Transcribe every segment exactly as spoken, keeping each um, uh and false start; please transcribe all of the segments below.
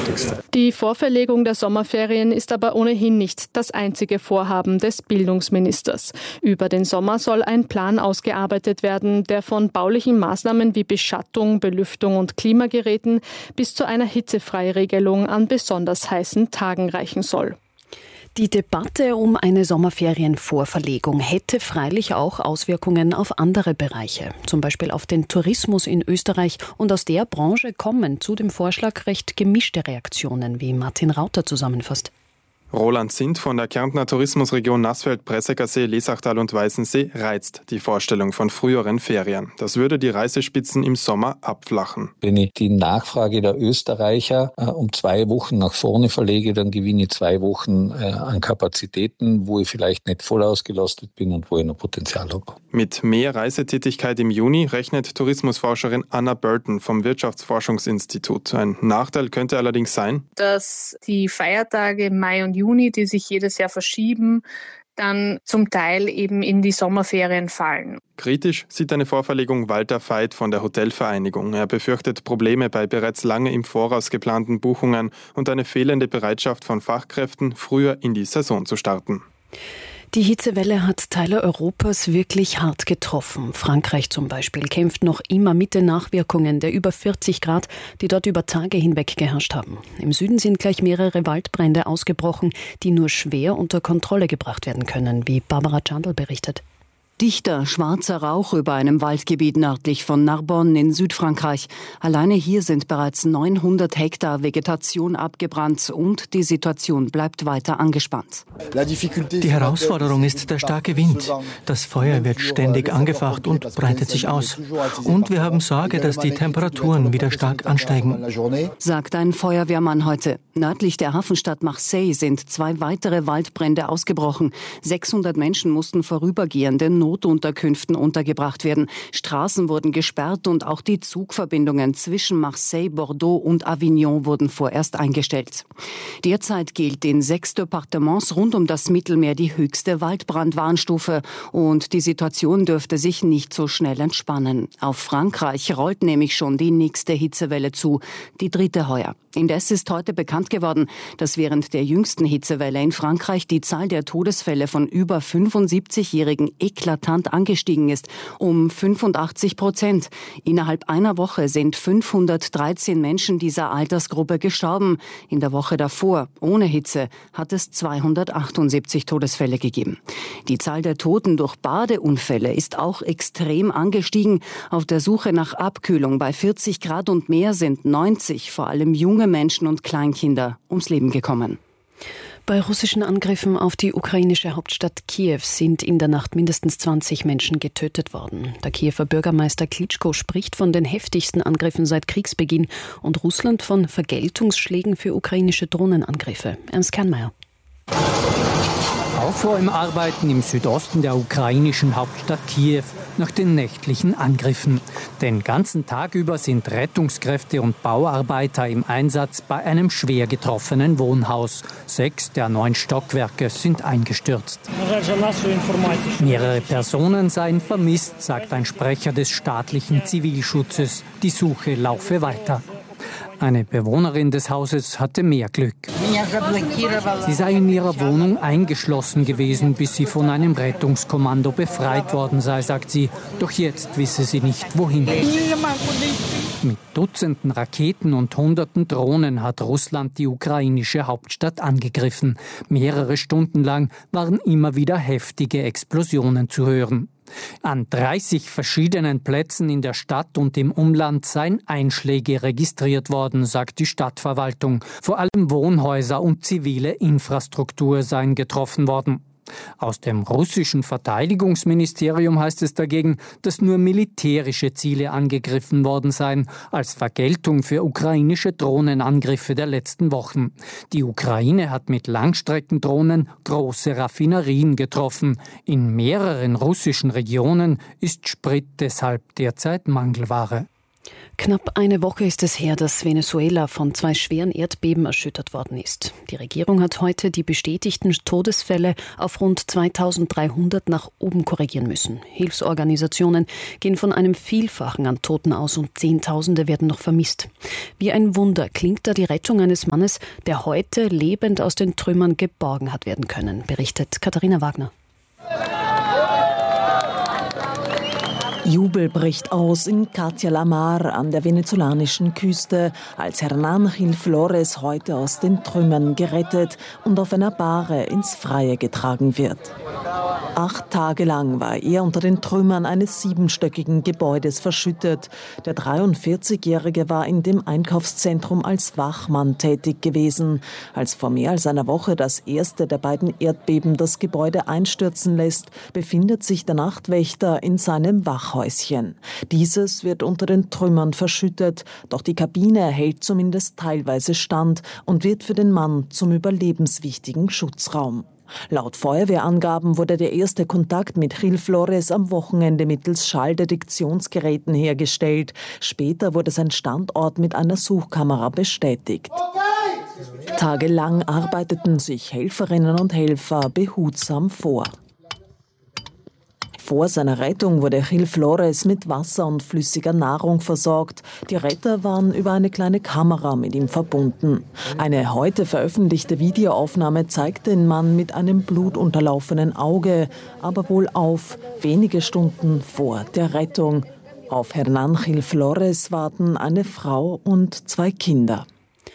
Wichtigste. Die Vorverlegung der Sommerferien ist aber ohnehin nicht das einzige Vorhaben des Bildungsministers. Über den Sommer soll ein Plan ausgearbeitet werden, der von baulichen Maßnahmen wie Beschattung, Belüftung und Klimageräten bis zu einer Hitzefreiregelung an besonders heißen Tagen reichen soll. Die Debatte um eine Sommerferienvorverlegung hätte freilich auch Auswirkungen auf andere Bereiche, zum Beispiel auf den Tourismus in Österreich. Und aus der Branche kommen zu dem Vorschlag recht gemischte Reaktionen, wie Martin Rauter zusammenfasst. Roland Sindt von der Kärntner Tourismusregion Nassfeld, Pressekersee, Lesachtal und Weißensee reizt die Vorstellung von früheren Ferien. Das würde die Reisespitzen im Sommer abflachen. Wenn ich die Nachfrage der Österreicher äh, um zwei Wochen nach vorne verlege, dann gewinne ich zwei Wochen äh, an Kapazitäten, wo ich vielleicht nicht voll ausgelastet bin und wo ich noch Potenzial habe. Mit mehr Reisetätigkeit im Juni rechnet Tourismusforscherin Anna Burton vom Wirtschaftsforschungsinstitut. Ein Nachteil könnte allerdings sein, dass die Feiertage Mai und Juni, die sich jedes Jahr verschieben, dann zum Teil eben in die Sommerferien fallen. Kritisch sieht eine Vorverlegung Walter Veit von der Hotelvereinigung. Er befürchtet Probleme bei bereits lange im Voraus geplanten Buchungen und eine fehlende Bereitschaft von Fachkräften, früher in die Saison zu starten. Die Hitzewelle hat Teile Europas wirklich hart getroffen. Frankreich zum Beispiel kämpft noch immer mit den Nachwirkungen der über vierzig Grad, die dort über Tage hinweg geherrscht haben. Im Süden sind gleich mehrere Waldbrände ausgebrochen, die nur schwer unter Kontrolle gebracht werden können, wie Barbara Chandl berichtet. Dichter, schwarzer Rauch über einem Waldgebiet nördlich von Narbonne in Südfrankreich. Alleine hier sind bereits neunhundert Hektar Vegetation abgebrannt und die Situation bleibt weiter angespannt. Die Herausforderung ist der starke Wind. Das Feuer wird ständig angefacht und breitet sich aus. Und wir haben Sorge, dass die Temperaturen wieder stark ansteigen, sagt ein Feuerwehrmann heute. Nördlich der Hafenstadt Marseille sind zwei weitere Waldbrände ausgebrochen. sechshundert Menschen mussten vorübergehend in Notunterkünften untergebracht werden. Straßen wurden gesperrt und auch die Zugverbindungen zwischen Marseille, Bordeaux und Avignon wurden vorerst eingestellt. Derzeit gilt in sechs Departements rund um das Mittelmeer die höchste Waldbrandwarnstufe und die Situation dürfte sich nicht so schnell entspannen. Auf Frankreich rollt nämlich schon die nächste Hitzewelle zu, die dritte heuer. Indes ist heute bekannt geworden, dass während der jüngsten Hitzewelle in Frankreich die Zahl der Todesfälle von über fünfundsiebzigjährigen eklatant angestiegen ist, um fünfundachtzig Prozent. Innerhalb einer Woche sind fünfhundertdreizehn Menschen dieser Altersgruppe gestorben. In der Woche davor, ohne Hitze, hat es zweihundertachtundsiebzig Todesfälle gegeben. Die Zahl der Toten durch Badeunfälle ist auch extrem angestiegen. Auf der Suche nach Abkühlung bei vierzig Grad und mehr sind neunzig, vor allem junge Menschen und Kleinkinder, ums Leben gekommen. Bei russischen Angriffen auf die ukrainische Hauptstadt Kiew sind in der Nacht mindestens zwanzig Menschen getötet worden. Der Kiewer Bürgermeister Klitschko spricht von den heftigsten Angriffen seit Kriegsbeginn und Russland von Vergeltungsschlägen für ukrainische Drohnenangriffe. Ernst Kernmeier. Aufräumarbeiten im Südosten der ukrainischen Hauptstadt Kiew nach den nächtlichen Angriffen. Den ganzen Tag über sind Rettungskräfte und Bauarbeiter im Einsatz bei einem schwer getroffenen Wohnhaus. Sechs der neun Stockwerke sind eingestürzt. Mehrere Personen seien vermisst, sagt ein Sprecher des staatlichen Zivilschutzes. Die Suche laufe weiter. Eine Bewohnerin des Hauses hatte mehr Glück. Sie sei in ihrer Wohnung eingeschlossen gewesen, bis sie von einem Rettungskommando befreit worden sei, sagt sie. Doch jetzt wisse sie nicht, wohin. Mit Dutzenden Raketen und Hunderten Drohnen hat Russland die ukrainische Hauptstadt angegriffen. Mehrere Stunden lang waren immer wieder heftige Explosionen zu hören. An dreißig verschiedenen Plätzen in der Stadt und im Umland seien Einschläge registriert worden, sagt die Stadtverwaltung. Vor allem Wohnhäuser und zivile Infrastruktur seien getroffen worden. Aus dem russischen Verteidigungsministerium heißt es dagegen, dass nur militärische Ziele angegriffen worden seien, als Vergeltung für ukrainische Drohnenangriffe der letzten Wochen. Die Ukraine hat mit Langstreckendrohnen große Raffinerien getroffen. In mehreren russischen Regionen ist Sprit deshalb derzeit Mangelware. Knapp eine Woche ist es her, dass Venezuela von zwei schweren Erdbeben erschüttert worden ist. Die Regierung hat heute die bestätigten Todesfälle auf rund zweitausenddreihundert nach oben korrigieren müssen. Hilfsorganisationen gehen von einem Vielfachen an Toten aus und Zehntausende werden noch vermisst. Wie ein Wunder klingt da die Rettung eines Mannes, der heute lebend aus den Trümmern geborgen hat werden können, berichtet Katharina Wagner. Jubel bricht aus in Catia la Mar an der venezolanischen Küste, als Hernán Gil Flores heute aus den Trümmern gerettet und auf einer Bahre ins Freie getragen wird. Acht Tage lang war er unter den Trümmern eines siebenstöckigen Gebäudes verschüttet. Der dreiundvierzigjährige war in dem Einkaufszentrum als Wachmann tätig gewesen. Als vor mehr als einer Woche das erste der beiden Erdbeben das Gebäude einstürzen lässt, befindet sich der Nachtwächter in seinem Wachhäuschen. Dieses wird unter den Trümmern verschüttet, doch die Kabine hält zumindest teilweise stand und wird für den Mann zum überlebenswichtigen Schutzraum. Laut Feuerwehrangaben wurde der erste Kontakt mit Gil Flores am Wochenende mittels Schalldetektionsgeräten hergestellt. Später wurde sein Standort mit einer Suchkamera bestätigt. Tagelang arbeiteten sich Helferinnen und Helfer behutsam vor. Vor seiner Rettung wurde Gil Flores mit Wasser und flüssiger Nahrung versorgt. Die Retter waren über eine kleine Kamera mit ihm verbunden. Eine heute veröffentlichte Videoaufnahme zeigt den Mann mit einem blutunterlaufenen Auge, aber wohlauf, wenige Stunden vor der Rettung. Auf Hernán Gil Flores warten eine Frau und zwei Kinder.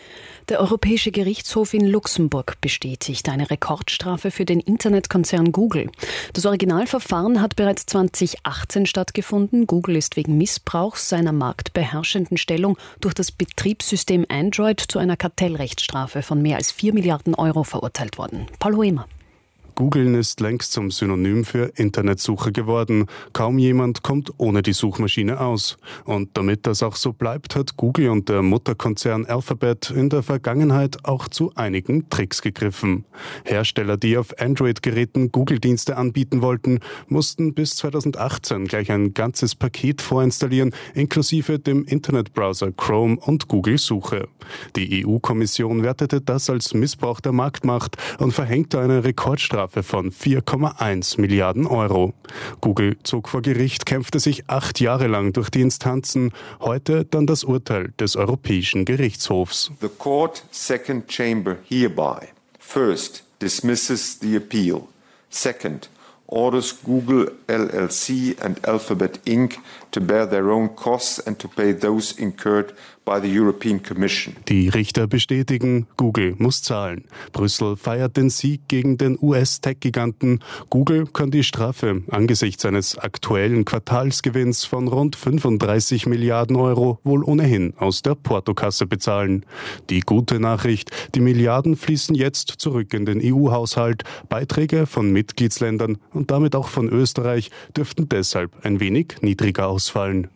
Der Europäische Gerichtshof in Luxemburg bestätigt eine Rekordstrafe für den Internetkonzern Google. Das Originalverfahren hat bereits zweitausendachtzehn stattgefunden. Google ist wegen Missbrauchs seiner marktbeherrschenden Stellung durch das Betriebssystem Android zu einer Kartellrechtsstrafe von mehr als vier Milliarden Euro verurteilt worden. Paul Hoemer. Googlen ist längst zum Synonym für Internetsuche geworden. Kaum jemand kommt ohne die Suchmaschine aus. Und damit das auch so bleibt, hat Google und der Mutterkonzern Alphabet in der Vergangenheit auch zu einigen Tricks gegriffen. Hersteller, die auf Android-Geräten Google-Dienste anbieten wollten, mussten bis zweitausendachtzehn gleich ein ganzes Paket vorinstallieren, inklusive dem Internetbrowser Chrome und Google-Suche. Die E U-Kommission wertete das als Missbrauch der Marktmacht und verhängte eine Rekordstrafe von vier Komma eins Milliarden Euro. Google zog vor Gericht, kämpfte sich acht Jahre lang durch die Instanzen. Heute dann das Urteil des Europäischen Gerichtshofs. The court second chamber hereby first dismisses the appeal. Second, orders Google L L C and Alphabet Incorporated to bear their own costs and to pay those incurred by the European Commission. Die Richter bestätigen, Google muss zahlen. Brüssel feiert den Sieg gegen den U S-Tech-Giganten. Google kann die Strafe angesichts eines aktuellen Quartalsgewinns von rund fünfunddreißig Milliarden Euro wohl ohnehin aus der Portokasse bezahlen. Die gute Nachricht, die Milliarden fließen jetzt zurück in den E U-Haushalt. Beiträge von Mitgliedsländern und damit auch von Österreich dürften deshalb ein wenig niedriger ausfallen.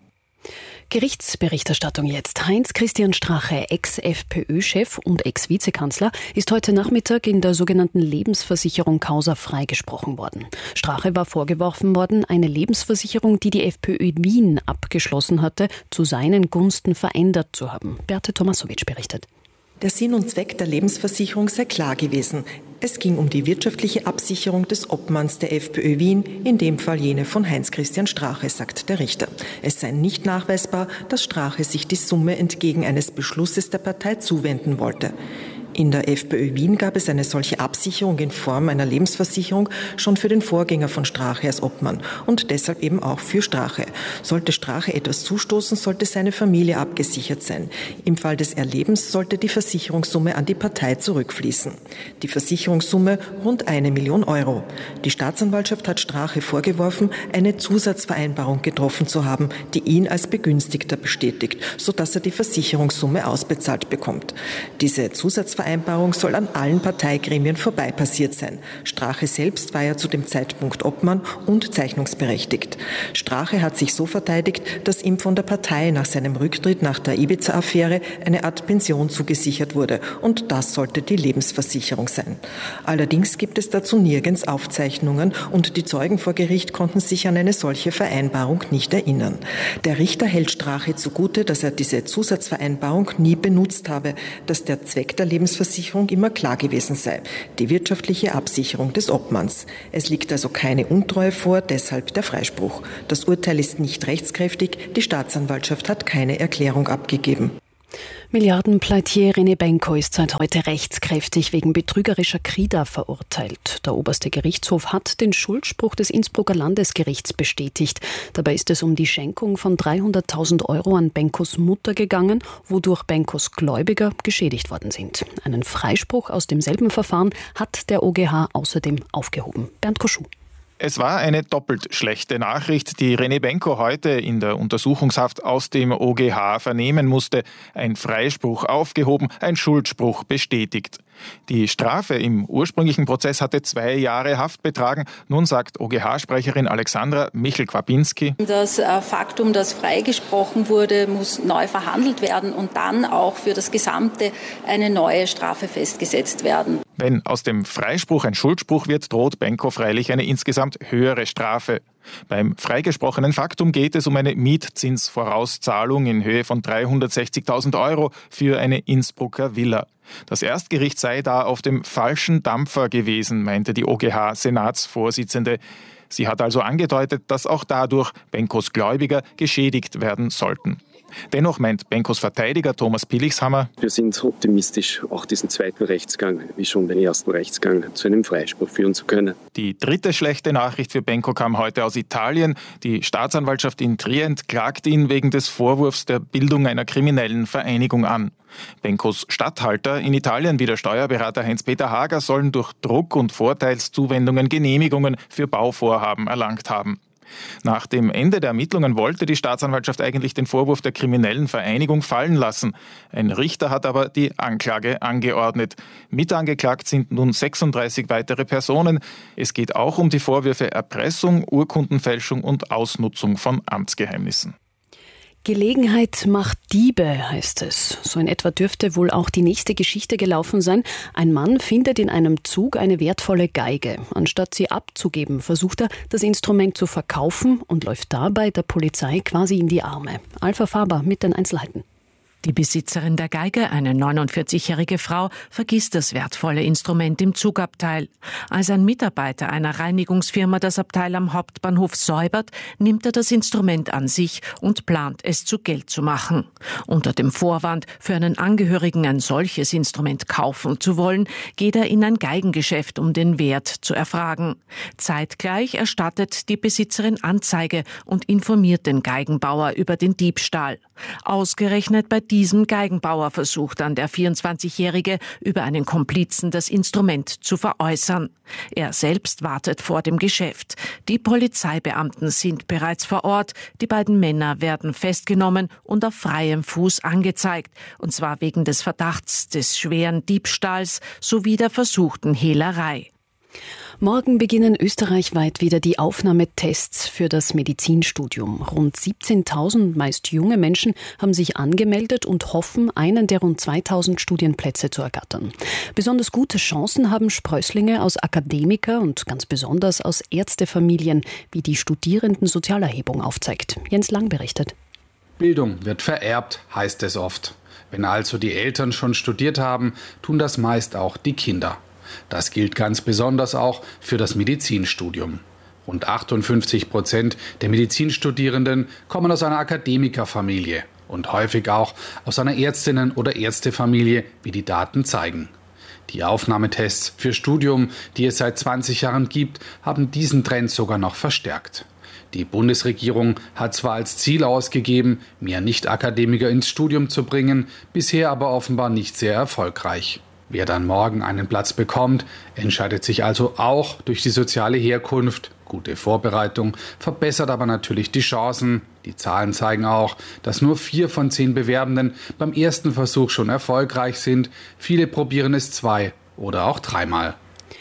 Gerichtsberichterstattung jetzt. Heinz-Christian Strache, Ex-F P Ö-Chef und Ex-Vizekanzler, ist heute Nachmittag in der sogenannten Lebensversicherung Causa freigesprochen worden. Strache war vorgeworfen worden, eine Lebensversicherung, die die FPÖ Wien abgeschlossen hatte, zu seinen Gunsten verändert zu haben. Berthe Tomasowitsch berichtet. Der Sinn und Zweck der Lebensversicherung sei klar gewesen. Es ging um die wirtschaftliche Absicherung des Obmanns der FPÖ Wien, in dem Fall jene von Heinz-Christian Strache, sagt der Richter. Es sei nicht nachweisbar, dass Strache sich die Summe entgegen eines Beschlusses der Partei zuwenden wollte. In der FPÖ Wien gab es eine solche Absicherung in Form einer Lebensversicherung schon für den Vorgänger von Strache als Obmann und deshalb eben auch für Strache. Sollte Strache etwas zustoßen, sollte seine Familie abgesichert sein. Im Fall des Erlebens sollte die Versicherungssumme an die Partei zurückfließen. Die Versicherungssumme rund eine Million Euro. Die Staatsanwaltschaft hat Strache vorgeworfen, eine Zusatzvereinbarung getroffen zu haben, die ihn als Begünstigter bestätigt, sodass er die Versicherungssumme ausbezahlt bekommt. Diese Zusatzvereinbarung Zusatz-Vereinbarung soll an allen Parteigremien vorbei passiert sein. Strache selbst war ja zu dem Zeitpunkt Obmann und zeichnungsberechtigt. Strache hat sich so verteidigt, dass ihm von der Partei nach seinem Rücktritt nach der Ibiza-Affäre eine Art Pension zugesichert wurde. Und das sollte die Lebensversicherung sein. Allerdings gibt es dazu nirgends Aufzeichnungen und die Zeugen vor Gericht konnten sich an eine solche Vereinbarung nicht erinnern. Der Richter hält Strache zugute, dass er diese Zusatzvereinbarung nie benutzt habe, dass der Zweck der Lebensversicherung immer klar gewesen sei, die wirtschaftliche Absicherung des Obmanns. Es liegt also keine Untreue vor, deshalb der Freispruch. Das Urteil ist nicht rechtskräftig, die Staatsanwaltschaft hat keine Erklärung abgegeben. Milliardenpleitier René Benko ist seit heute rechtskräftig wegen betrügerischer Krida verurteilt. Der oberste Gerichtshof hat den Schuldspruch des Innsbrucker Landesgerichts bestätigt. Dabei ist es um die Schenkung von dreihunderttausend Euro an Benkos Mutter gegangen, wodurch Benkos Gläubiger geschädigt worden sind. Einen Freispruch aus demselben Verfahren hat der O G H außerdem aufgehoben. Bernd Koschuh. Es war eine doppelt schlechte Nachricht, die René Benko heute in der Untersuchungshaft aus dem O G H vernehmen musste. Ein Freispruch aufgehoben, ein Schuldspruch bestätigt. Die Strafe im ursprünglichen Prozess hatte zwei Jahre Haft betragen. Nun sagt O G H-Sprecherin Alexandra Michel-Kwapinski: Das Faktum, das freigesprochen wurde, muss neu verhandelt werden und dann auch für das Gesamte eine neue Strafe festgesetzt werden. Wenn aus dem Freispruch ein Schuldspruch wird, droht Benko freilich eine insgesamt höhere Strafe. Beim freigesprochenen Faktum geht es um eine Mietzinsvorauszahlung in Höhe von dreihundertsechzigtausend Euro für eine Innsbrucker Villa. Das Erstgericht sei da auf dem falschen Dampfer gewesen, meinte die O G H-Senatsvorsitzende. Sie hat also angedeutet, dass auch dadurch Benkos Gläubiger geschädigt werden sollten. Dennoch meint Benkos Verteidiger Thomas Pilichshammer: Wir sind optimistisch, auch diesen zweiten Rechtsgang, wie schon den ersten Rechtsgang, zu einem Freispruch führen zu können. Die dritte schlechte Nachricht für Benko kam heute aus Italien. Die Staatsanwaltschaft in Trient klagt ihn wegen des Vorwurfs der Bildung einer kriminellen Vereinigung an. Benkos Statthalter in Italien wie der Steuerberater Heinz-Peter Hager sollen durch Druck und Vorteilszuwendungen Genehmigungen für Bauvorhaben erlangt haben. Nach dem Ende der Ermittlungen wollte die Staatsanwaltschaft eigentlich den Vorwurf der kriminellen Vereinigung fallen lassen. Ein Richter hat aber die Anklage angeordnet. Mitangeklagt sind nun sechsunddreißig weitere Personen. Es geht auch um die Vorwürfe Erpressung, Urkundenfälschung und Ausnutzung von Amtsgeheimnissen. Gelegenheit macht Diebe, heißt es. So in etwa dürfte wohl auch die nächste Geschichte gelaufen sein. Ein Mann findet in einem Zug eine wertvolle Geige. Anstatt sie abzugeben, versucht er, das Instrument zu verkaufen und läuft dabei der Polizei quasi in die Arme. Alpha Faber mit den Einzelheiten. Die Besitzerin der Geige, eine neunundvierzigjährige Frau, vergisst das wertvolle Instrument im Zugabteil. Als ein Mitarbeiter einer Reinigungsfirma das Abteil am Hauptbahnhof säubert, nimmt er das Instrument an sich und plant, es zu Geld zu machen. Unter dem Vorwand, für einen Angehörigen ein solches Instrument kaufen zu wollen, geht er in ein Geigengeschäft, um den Wert zu erfragen. Zeitgleich erstattet die Besitzerin Anzeige und informiert den Geigenbauer über den Diebstahl. Ausgerechnet bei diesem Geigenbauer versucht dann der vierundzwanzigjährige über einen Komplizen das Instrument zu veräußern. Er selbst wartet vor dem Geschäft. Die Polizeibeamten sind bereits vor Ort. Die beiden Männer werden festgenommen und auf freiem Fuß angezeigt. Und zwar wegen des Verdachts des schweren Diebstahls sowie der versuchten Hehlerei. Morgen beginnen österreichweit wieder die Aufnahmetests für das Medizinstudium. Rund siebzehntausend, meist junge Menschen, haben sich angemeldet und hoffen, einen der rund zweitausend Studienplätze zu ergattern. Besonders gute Chancen haben Sprösslinge aus Akademiker- und ganz besonders aus Ärztefamilien, wie die Studierendensozialerhebung aufzeigt. Jens Lang berichtet. Bildung wird vererbt, heißt es oft. Wenn also die Eltern schon studiert haben, tun das meist auch die Kinder. Das gilt ganz besonders auch für das Medizinstudium. Rund achtundfünfzig Prozent der Medizinstudierenden kommen aus einer Akademikerfamilie und häufig auch aus einer Ärztinnen- oder Ärztefamilie, wie die Daten zeigen. Die Aufnahmetests für Studium, die es seit zwanzig Jahren gibt, haben diesen Trend sogar noch verstärkt. Die Bundesregierung hat zwar als Ziel ausgegeben, mehr Nicht-Akademiker ins Studium zu bringen, bisher aber offenbar nicht sehr erfolgreich. Wer dann morgen einen Platz bekommt, entscheidet sich also auch durch die soziale Herkunft, Gute Vorbereitung verbessert aber natürlich die Chancen. Die Zahlen zeigen auch, dass nur vier von zehn Bewerbenden beim ersten Versuch schon erfolgreich sind. Viele probieren es zwei oder auch dreimal.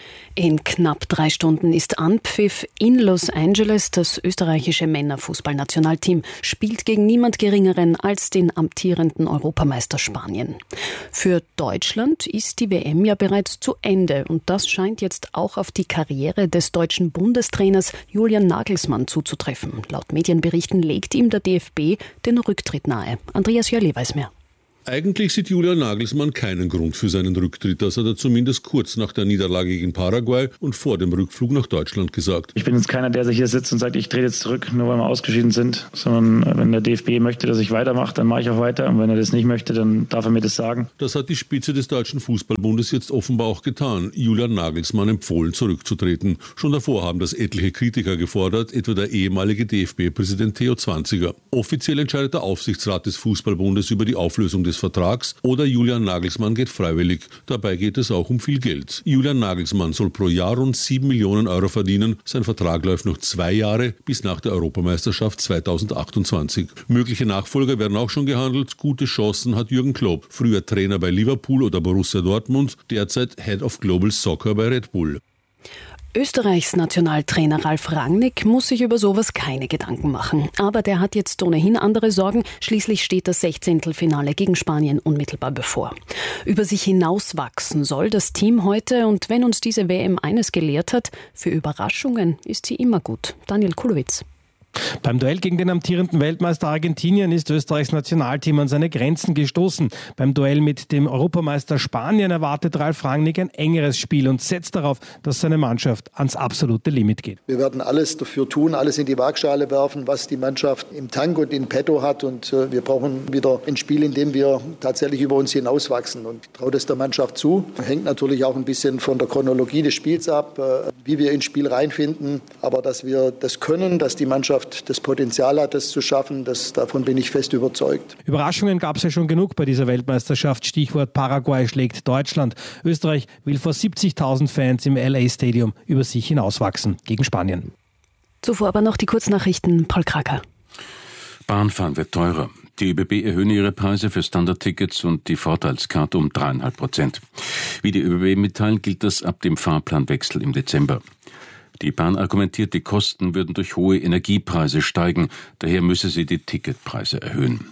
In knapp drei Stunden ist Anpfiff in Los Angeles. Das österreichische Männerfußballnationalteam spielt gegen niemand Geringeren als den amtierenden Europameister Spanien. Für Deutschland ist die W M ja bereits zu Ende und das scheint jetzt auch auf die Karriere des deutschen Bundestrainers Julian Nagelsmann zuzutreffen. Laut Medienberichten legt ihm der D F B den Rücktritt nahe. Andreas Jörli weiß mehr. Eigentlich sieht Julian Nagelsmann keinen Grund für seinen Rücktritt. Das hat er zumindest kurz nach der Niederlage gegen Paraguay und vor dem Rückflug nach Deutschland gesagt. Ich bin jetzt keiner, der sich hier sitzt und sagt, ich trete jetzt zurück, nur weil wir ausgeschieden sind. Sondern wenn der D F B möchte, dass ich weitermache, dann mache ich auch weiter. Und wenn er das nicht möchte, dann darf er mir das sagen. Das hat die Spitze des Deutschen Fußballbundes jetzt offenbar auch getan. Julian Nagelsmann empfohlen, zurückzutreten. Schon davor haben das etliche Kritiker gefordert, etwa der ehemalige D F B-Präsident Theo Zwanziger. Offiziell entscheidet der Aufsichtsrat des Fußballbundes über die Auflösung des Vertrags oder Julian Nagelsmann geht freiwillig. Dabei geht es auch um viel Geld. Julian Nagelsmann soll pro Jahr rund sieben Millionen Euro verdienen. Sein Vertrag läuft noch zwei Jahre bis nach der Europameisterschaft zweitausendachtundzwanzig. Mögliche Nachfolger werden auch schon gehandelt. Gute Chancen hat Jürgen Klopp, früher Trainer bei Liverpool oder Borussia Dortmund, derzeit Head of Global Soccer bei Red Bull. Österreichs Nationaltrainer Ralf Rangnick muss sich über sowas keine Gedanken machen. Aber der hat jetzt ohnehin andere Sorgen. Schließlich steht das Sechzehntelfinale gegen Spanien unmittelbar bevor. Über sich hinauswachsen soll das Team heute. Und wenn uns diese W M eines gelehrt hat, für Überraschungen ist sie immer gut. Daniel Kulowitz. Beim Duell gegen den amtierenden Weltmeister Argentinien ist Österreichs Nationalteam an seine Grenzen gestoßen. Beim Duell mit dem Europameister Spanien erwartet Ralf Rangnick ein engeres Spiel und setzt darauf, dass seine Mannschaft ans absolute Limit geht. Wir werden alles dafür tun, alles in die Waagschale werfen, was die Mannschaft im Tank und in petto hat. Und äh, wir brauchen wieder ein Spiel, in dem wir tatsächlich über uns hinauswachsen. Und ich traue das der Mannschaft zu. Hängt natürlich auch ein bisschen von der Chronologie des Spiels ab, äh, wie wir ins Spiel reinfinden. Aber dass wir das können, dass die Mannschaft das Potenzial hat, das zu schaffen, das, davon bin ich fest überzeugt. Überraschungen gab es ja schon genug bei dieser Weltmeisterschaft. Stichwort Paraguay schlägt Deutschland. Österreich will vor siebzigtausend Fans im L A Stadium über sich hinauswachsen gegen Spanien. Zuvor aber noch die Kurznachrichten. Paul Kraker. Bahnfahren wird teurer. Die ÖBB erhöhen ihre Preise für Standardtickets und die Vorteilskarte um dreieinhalb Prozent. Wie die ÖBB mitteilen, gilt das ab dem Fahrplanwechsel im Dezember. Die Bahn argumentiert, die Kosten würden durch hohe Energiepreise steigen, daher müsse sie die Ticketpreise erhöhen.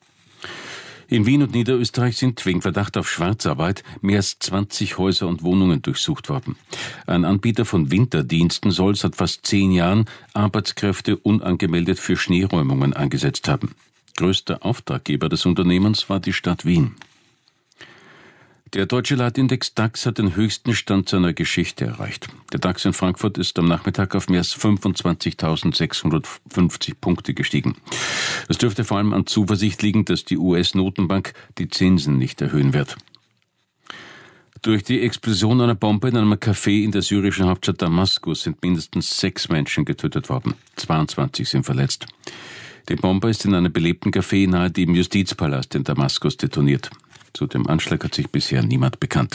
In Wien und Niederösterreich sind wegen Verdacht auf Schwarzarbeit mehr als zwanzig Häuser und Wohnungen durchsucht worden. Ein Anbieter von Winterdiensten soll seit fast zehn Jahren Arbeitskräfte unangemeldet für Schneeräumungen eingesetzt haben. Größter Auftraggeber des Unternehmens war die Stadt Wien. Der deutsche Leitindex DAX hat den höchsten Stand seiner Geschichte erreicht. Der DAX in Frankfurt ist am Nachmittag auf mehr als fünfundzwanzigtausendsechshundertfünfzig Punkte gestiegen. Das dürfte vor allem an Zuversicht liegen, dass die U S-Notenbank die Zinsen nicht erhöhen wird. Durch die Explosion einer Bombe in einem Café in der syrischen Hauptstadt Damaskus sind mindestens sechs Menschen getötet worden. zweiundzwanzig sind verletzt. Die Bombe ist in einem belebten Café nahe dem Justizpalast in Damaskus detoniert. Zu dem Anschlag hat sich bisher niemand bekannt.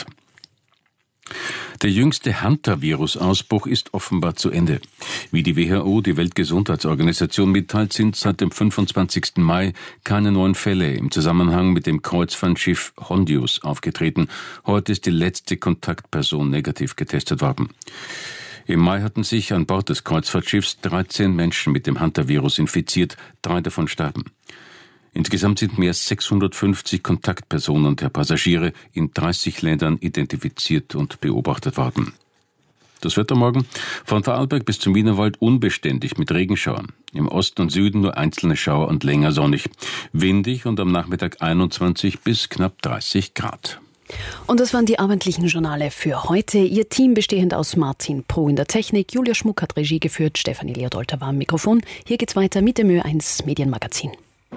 Der jüngste Hantavirus-Ausbruch ist offenbar zu Ende. Wie die W H O, die Weltgesundheitsorganisation, mitteilt, sind seit dem fünfundzwanzigsten Mai keine neuen Fälle im Zusammenhang mit dem Kreuzfahrtschiff Hondius aufgetreten. Heute ist die letzte Kontaktperson negativ getestet worden. Im Mai hatten sich an Bord des Kreuzfahrtschiffs dreizehn Menschen mit dem Hantavirus infiziert, drei davon starben. Insgesamt sind mehr als sechshundertfünfzig Kontaktpersonen der Passagiere in dreißig Ländern identifiziert und beobachtet worden. Das Wetter morgen: von Vorarlberg bis zum Wienerwald unbeständig mit Regenschauern. Im Osten und Süden nur einzelne Schauer und länger sonnig. Windig und am Nachmittag einundzwanzig bis knapp dreißig Grad. Und das waren die abendlichen Journale für heute. Ihr Team bestehend aus Martin Pro in der Technik, Julia Schmuck hat Regie geführt, Stefanie Leodolter war am Mikrofon. Hier geht's weiter mit dem Ö eins Medienmagazin.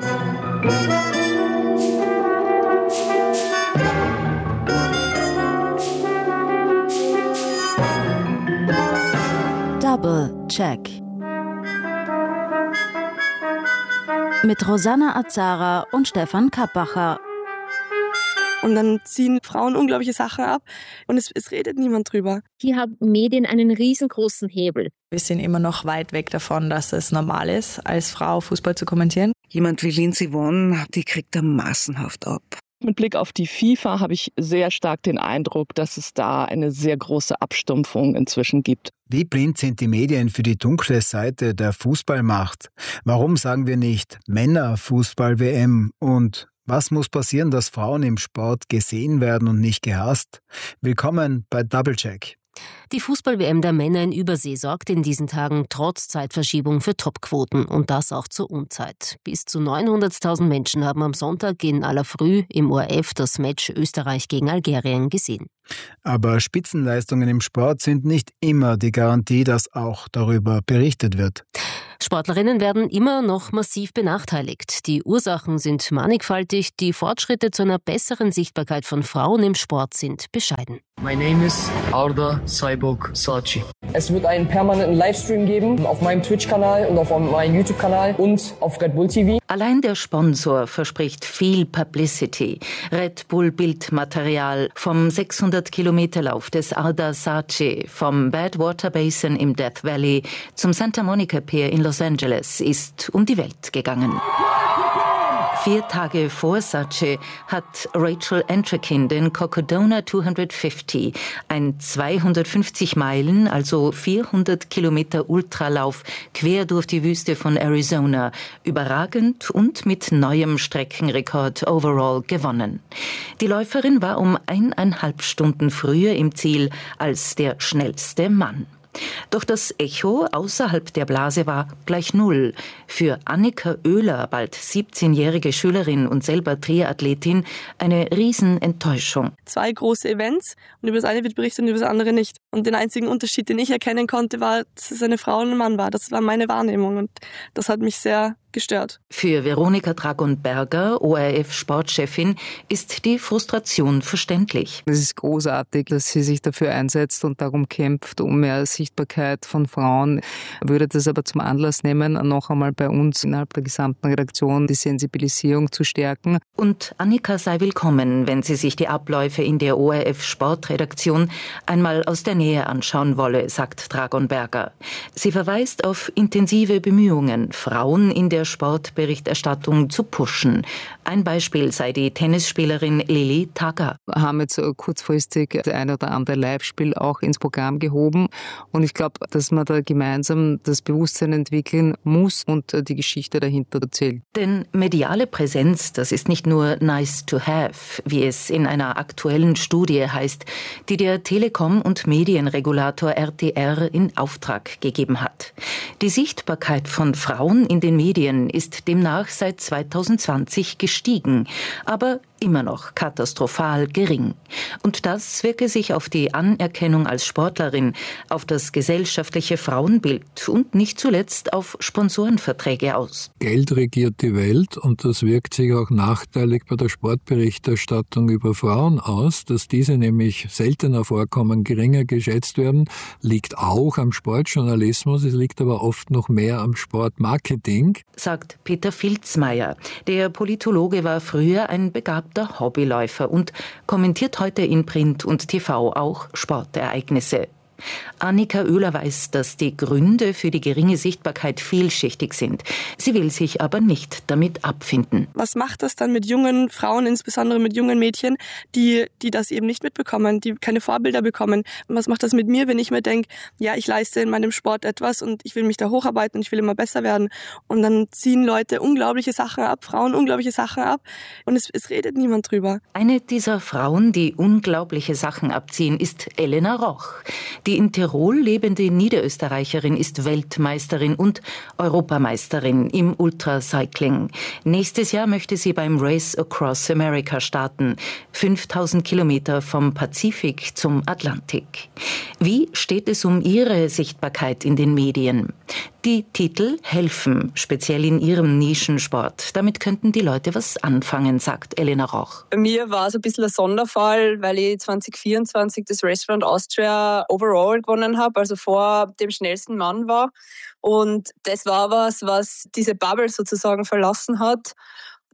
Double Check mit Rosanna Azara und Stefan Kappacher. Und dann ziehen Frauen unglaubliche Sachen ab und es, es redet niemand drüber. Hier haben Medien einen riesengroßen Hebel. Wir sind immer noch weit weg davon, dass es normal ist, als Frau Fußball zu kommentieren. Jemand wie Lindsey Vonn, die kriegt da massenhaft ab. Mit Blick auf die FIFA habe ich sehr stark den Eindruck, dass es da eine sehr große Abstumpfung inzwischen gibt. Wie blind sind die Medien für die dunkle Seite der Fußballmacht? Warum sagen wir nicht Männer-Fußball-W M? Und was muss passieren, dass Frauen im Sport gesehen werden und nicht gehasst? Willkommen bei Doublecheck. Die Fußball-W M der Männer in Übersee sorgt in diesen Tagen trotz Zeitverschiebung für Topquoten und das auch zur Unzeit. Bis zu neunhunderttausend Menschen haben am Sonntag in aller Früh im O R F das Match Österreich gegen Algerien gesehen. Aber Spitzenleistungen im Sport sind nicht immer die Garantie, dass auch darüber berichtet wird. Sportlerinnen werden immer noch massiv benachteiligt. Die Ursachen sind mannigfaltig, die Fortschritte zu einer besseren Sichtbarkeit von Frauen im Sport sind bescheiden. My name is Arda Cyborg Saatchi. Es wird einen permanenten Livestream geben auf meinem Twitch-Kanal und auf meinem YouTube-Kanal und auf Red Bull T V. Allein der Sponsor verspricht viel Publicity. Red Bull Bildmaterial vom sechshundert-Kilometer-Lauf des Arda Saatchi vom Badwater Basin im Death Valley zum Santa Monica Pier in Los Angeles ist um die Welt gegangen. Vier Tage vor Saatchi hat Rachel Entrekin den Cocodona zweihundertfünfzig, ein zweihundertfünfzig Meilen, also vierhundert Kilometer Ultralauf quer durch die Wüste von Arizona, überragend und mit neuem Streckenrekord overall gewonnen. Die Läuferin war um eineinhalb Stunden früher im Ziel als der schnellste Mann. Doch das Echo außerhalb der Blase war gleich null. Für Annika Oehler, bald siebzehnjährige Schülerin und selber Triathletin, eine Riesenenttäuschung. Zwei große Events und über das eine wird berichtet und über das andere nicht. Und den einzigen Unterschied, den ich erkennen konnte, war, dass es eine Frau und ein Mann war. Das war meine Wahrnehmung und das hat mich sehr gestört. Für Veronika Dragon-Berger, O R F-Sportchefin, ist die Frustration verständlich. Es ist großartig, dass sie sich dafür einsetzt und darum kämpft, um mehr Sichtbarkeit von Frauen. Ich würde das aber zum Anlass nehmen, noch einmal bei uns innerhalb der gesamten Redaktion die Sensibilisierung zu stärken. Und Annika sei willkommen, wenn sie sich die Abläufe in der O R F-Sportredaktion einmal aus der Nähe anschauen wolle, sagt Dragon-Berger. Sie verweist auf intensive Bemühungen, Frauen in der Sportberichterstattung zu pushen. Ein Beispiel sei die Tennisspielerin Lili Tagger. Wir haben jetzt kurzfristig das ein oder andere Live-Spiel auch ins Programm gehoben und ich glaube, dass man da gemeinsam das Bewusstsein entwickeln muss und die Geschichte dahinter erzählen. Denn mediale Präsenz, das ist nicht nur nice to have, wie es in einer aktuellen Studie heißt, die der Telekom- und Medienregulator R T R in Auftrag gegeben hat. Die Sichtbarkeit von Frauen in den Medien ist demnach seit zweitausendzwanzig gestiegen, aber immer noch katastrophal gering. Und das wirke sich auf die Anerkennung als Sportlerin, auf das gesellschaftliche Frauenbild und nicht zuletzt auf Sponsorenverträge aus. Geld regiert die Welt und das wirkt sich auch nachteilig bei der Sportberichterstattung über Frauen aus, dass diese nämlich seltener vorkommen, geringer geschätzt werden, liegt auch am Sportjournalismus, es liegt aber oft noch mehr am Sportmarketing. Sagt Peter Filzmeier. Der Politologe war früher ein begabter Hobbyläufer und kommentiert heute in Print und T V auch Sportereignisse. Annika Oehler weiß, dass die Gründe für die geringe Sichtbarkeit vielschichtig sind. Sie will sich aber nicht damit abfinden. Was macht das dann mit jungen Frauen, insbesondere mit jungen Mädchen, die, die das eben nicht mitbekommen, die keine Vorbilder bekommen? Und was macht das mit mir, wenn ich mir denke, ja, ich leiste in meinem Sport etwas und ich will mich da hocharbeiten und ich will immer besser werden. Und dann ziehen Leute unglaubliche Sachen ab, Frauen unglaubliche Sachen ab und es, es redet niemand drüber. Eine dieser Frauen, die unglaubliche Sachen abziehen, ist Elena Roch. Die in Tirol lebende Niederösterreicherin ist Weltmeisterin und Europameisterin im Ultracycling. Nächstes Jahr möchte sie beim Race Across America starten. fünftausend Kilometer vom Pazifik zum Atlantik. Wie steht es um ihre Sichtbarkeit in den Medien? Die Titel helfen, speziell in ihrem Nischensport. Damit könnten die Leute was anfangen, sagt Elena Roch. Bei mir war es ein bisschen ein Sonderfall, weil ich zwanzig vierundzwanzig das Restaurant Austria Overall gewonnen habe, also vor dem schnellsten Mann war. Und das war was, was diese Bubble sozusagen verlassen hat.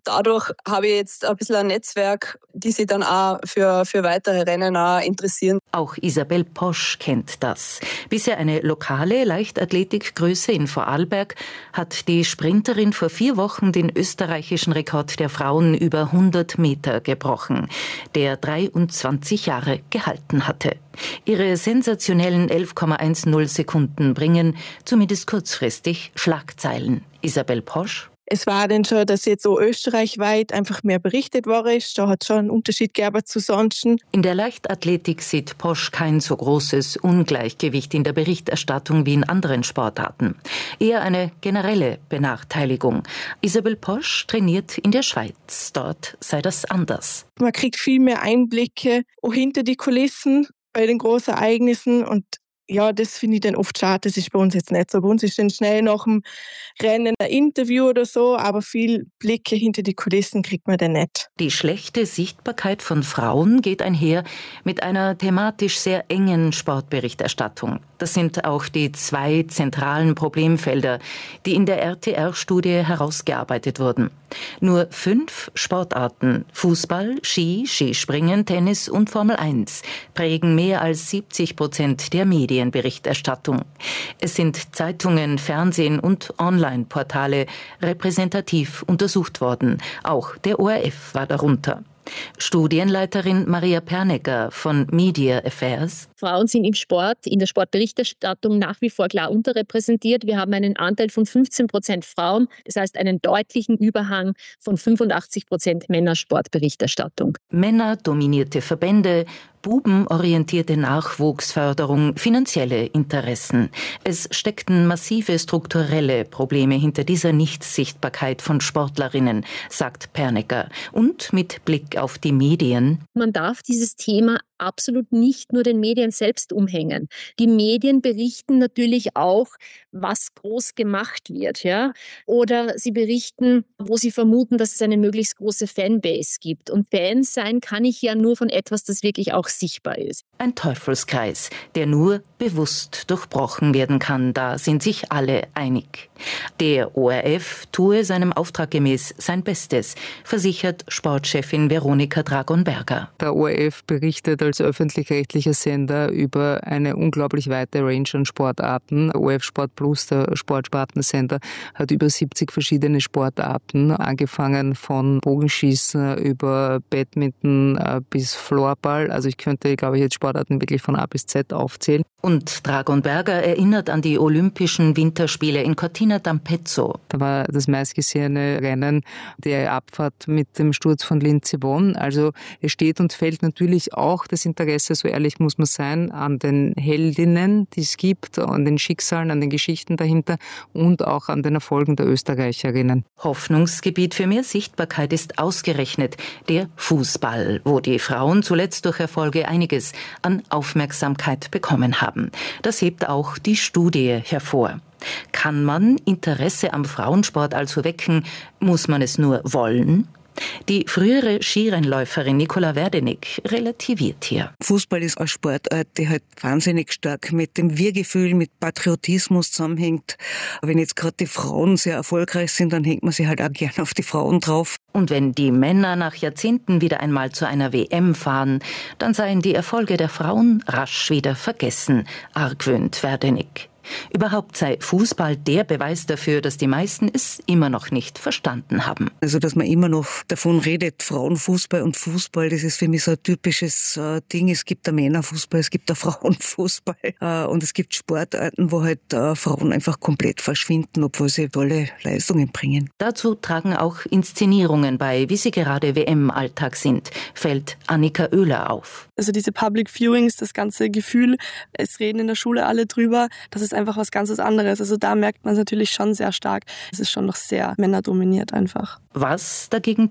dadurch habe ich jetzt ein bisschen ein Netzwerk, die sich dann auch für, für weitere Rennen auch interessieren. Auch Isabel Posch kennt das. Bisher eine lokale Leichtathletikgröße in Vorarlberg hat die Sprinterin vor vier Wochen den österreichischen Rekord der Frauen über hundert Meter gebrochen, der dreiundzwanzig Jahre gehalten hatte. Ihre sensationellen elf Komma zehn Sekunden bringen, zumindest kurzfristig, Schlagzeilen. Isabel Posch. Es war dann schon, dass jetzt so österreichweit einfach mehr berichtet worden ist. Da hat es schon einen Unterschied gegeben zu sonst. In der Leichtathletik sieht Posch kein so großes Ungleichgewicht in der Berichterstattung wie in anderen Sportarten. Eher eine generelle Benachteiligung. Isabel Posch trainiert in der Schweiz. Dort sei das anders. Man kriegt viel mehr Einblicke auch hinter die Kulissen bei den großen Ereignissen und ja, das finde ich dann oft schade. Das ist bei uns jetzt nicht so. Bei uns ist dann schnell nach dem Rennen ein Interview oder so, aber viel Blicke hinter die Kulissen kriegt man dann nicht. Die schlechte Sichtbarkeit von Frauen geht einher mit einer thematisch sehr engen Sportberichterstattung. Das sind auch die zwei zentralen Problemfelder, die in der R T R-Studie herausgearbeitet wurden. Nur fünf Sportarten, Fußball, Ski, Skispringen, Tennis und Formel eins, prägen mehr als siebzig Prozent der Medienberichterstattung. Es sind Zeitungen, Fernsehen und Online-Portale repräsentativ untersucht worden. Auch der O R F war darunter. Studienleiterin Maria Pernecker von Media Affairs. Frauen sind im Sport, in der Sportberichterstattung nach wie vor klar unterrepräsentiert. Wir haben einen Anteil von fünfzehn Prozent Frauen, das heißt einen deutlichen Überhang von fünfundachtzig Prozent Männersportberichterstattung. Männerdominierte Verbände, bubenorientierte Nachwuchsförderung, finanzielle Interessen. Es steckten massive strukturelle Probleme hinter dieser Nichtsichtbarkeit von Sportlerinnen, sagt Pernecker. Und mit Blick auf die Medien. Man darf dieses Thema absolut nicht nur den Medien selbst umhängen. Die Medien berichten natürlich auch, was groß gemacht wird, ja? Oder sie berichten, wo sie vermuten, dass es eine möglichst große Fanbase gibt. Und Fan sein kann ich ja nur von etwas, das wirklich auch sichtbar ist. Ein Teufelskreis, der nur bewusst durchbrochen werden kann, da sind sich alle einig. Der O R F tue seinem Auftrag gemäß sein Bestes, versichert Sportchefin Veronika Dragonberger. Der O R F berichtet als öffentlich-rechtlicher Sender über eine unglaublich weite Range an Sportarten. O R F Sport Plus, der Sportspartensender, hat über siebzig verschiedene Sportarten, angefangen von Bogenschießen über Badminton bis Floorball. Also ich könnte, glaube ich, jetzt Sportarten wirklich von A bis Z aufzählen. Und Dragonberger erinnert an die Olympischen Winterspiele in Cortina d'Ampezzo. Da war das meistgesehene Rennen der Abfahrt mit dem Sturz von Lindsey Vonn. Also es steht und fällt natürlich auch das Interesse, so ehrlich muss man sein, an den Heldinnen, die es gibt, an den Schicksalen, an den Geschichten dahinter und auch an den Erfolgen der Österreicherinnen. Hoffnungsgebiet für mehr Sichtbarkeit ist ausgerechnet der Fußball, wo die Frauen zuletzt durch Erfolge einiges an Aufmerksamkeit bekommen haben. Das hebt auch die Studie hervor. Kann man Interesse am Frauensport also wecken, muss man es nur wollen? Die frühere Skirennläuferin Nicola Werdenig relativiert hier. Fußball ist eine Sportart, die halt wahnsinnig stark mit dem Wir-Gefühl, mit Patriotismus zusammenhängt. Wenn jetzt gerade die Frauen sehr erfolgreich sind, dann hängt man sich halt auch gerne auf die Frauen drauf. Und wenn die Männer nach Jahrzehnten wieder einmal zu einer W M fahren, dann seien die Erfolge der Frauen rasch wieder vergessen, argwöhnt Werdenig. Überhaupt sei Fußball der Beweis dafür, dass die meisten es immer noch nicht verstanden haben. Also, dass man immer noch davon redet, Frauenfußball und Fußball, das ist für mich so ein typisches äh, Ding. Es gibt da Männerfußball, es gibt da Frauenfußball äh, und es gibt Sportarten, wo halt äh, Frauen einfach komplett verschwinden, obwohl sie tolle Leistungen bringen. Dazu tragen auch Inszenierungen bei, wie sie gerade W M-Alltag sind, fällt Annika Oehler auf. Also diese Public Viewings, das ganze Gefühl, es reden in der Schule alle drüber, das ist einfach was ganz anderes. Also da merkt man es natürlich schon sehr stark. Es ist schon noch sehr männerdominiert einfach. Was dagegen tun?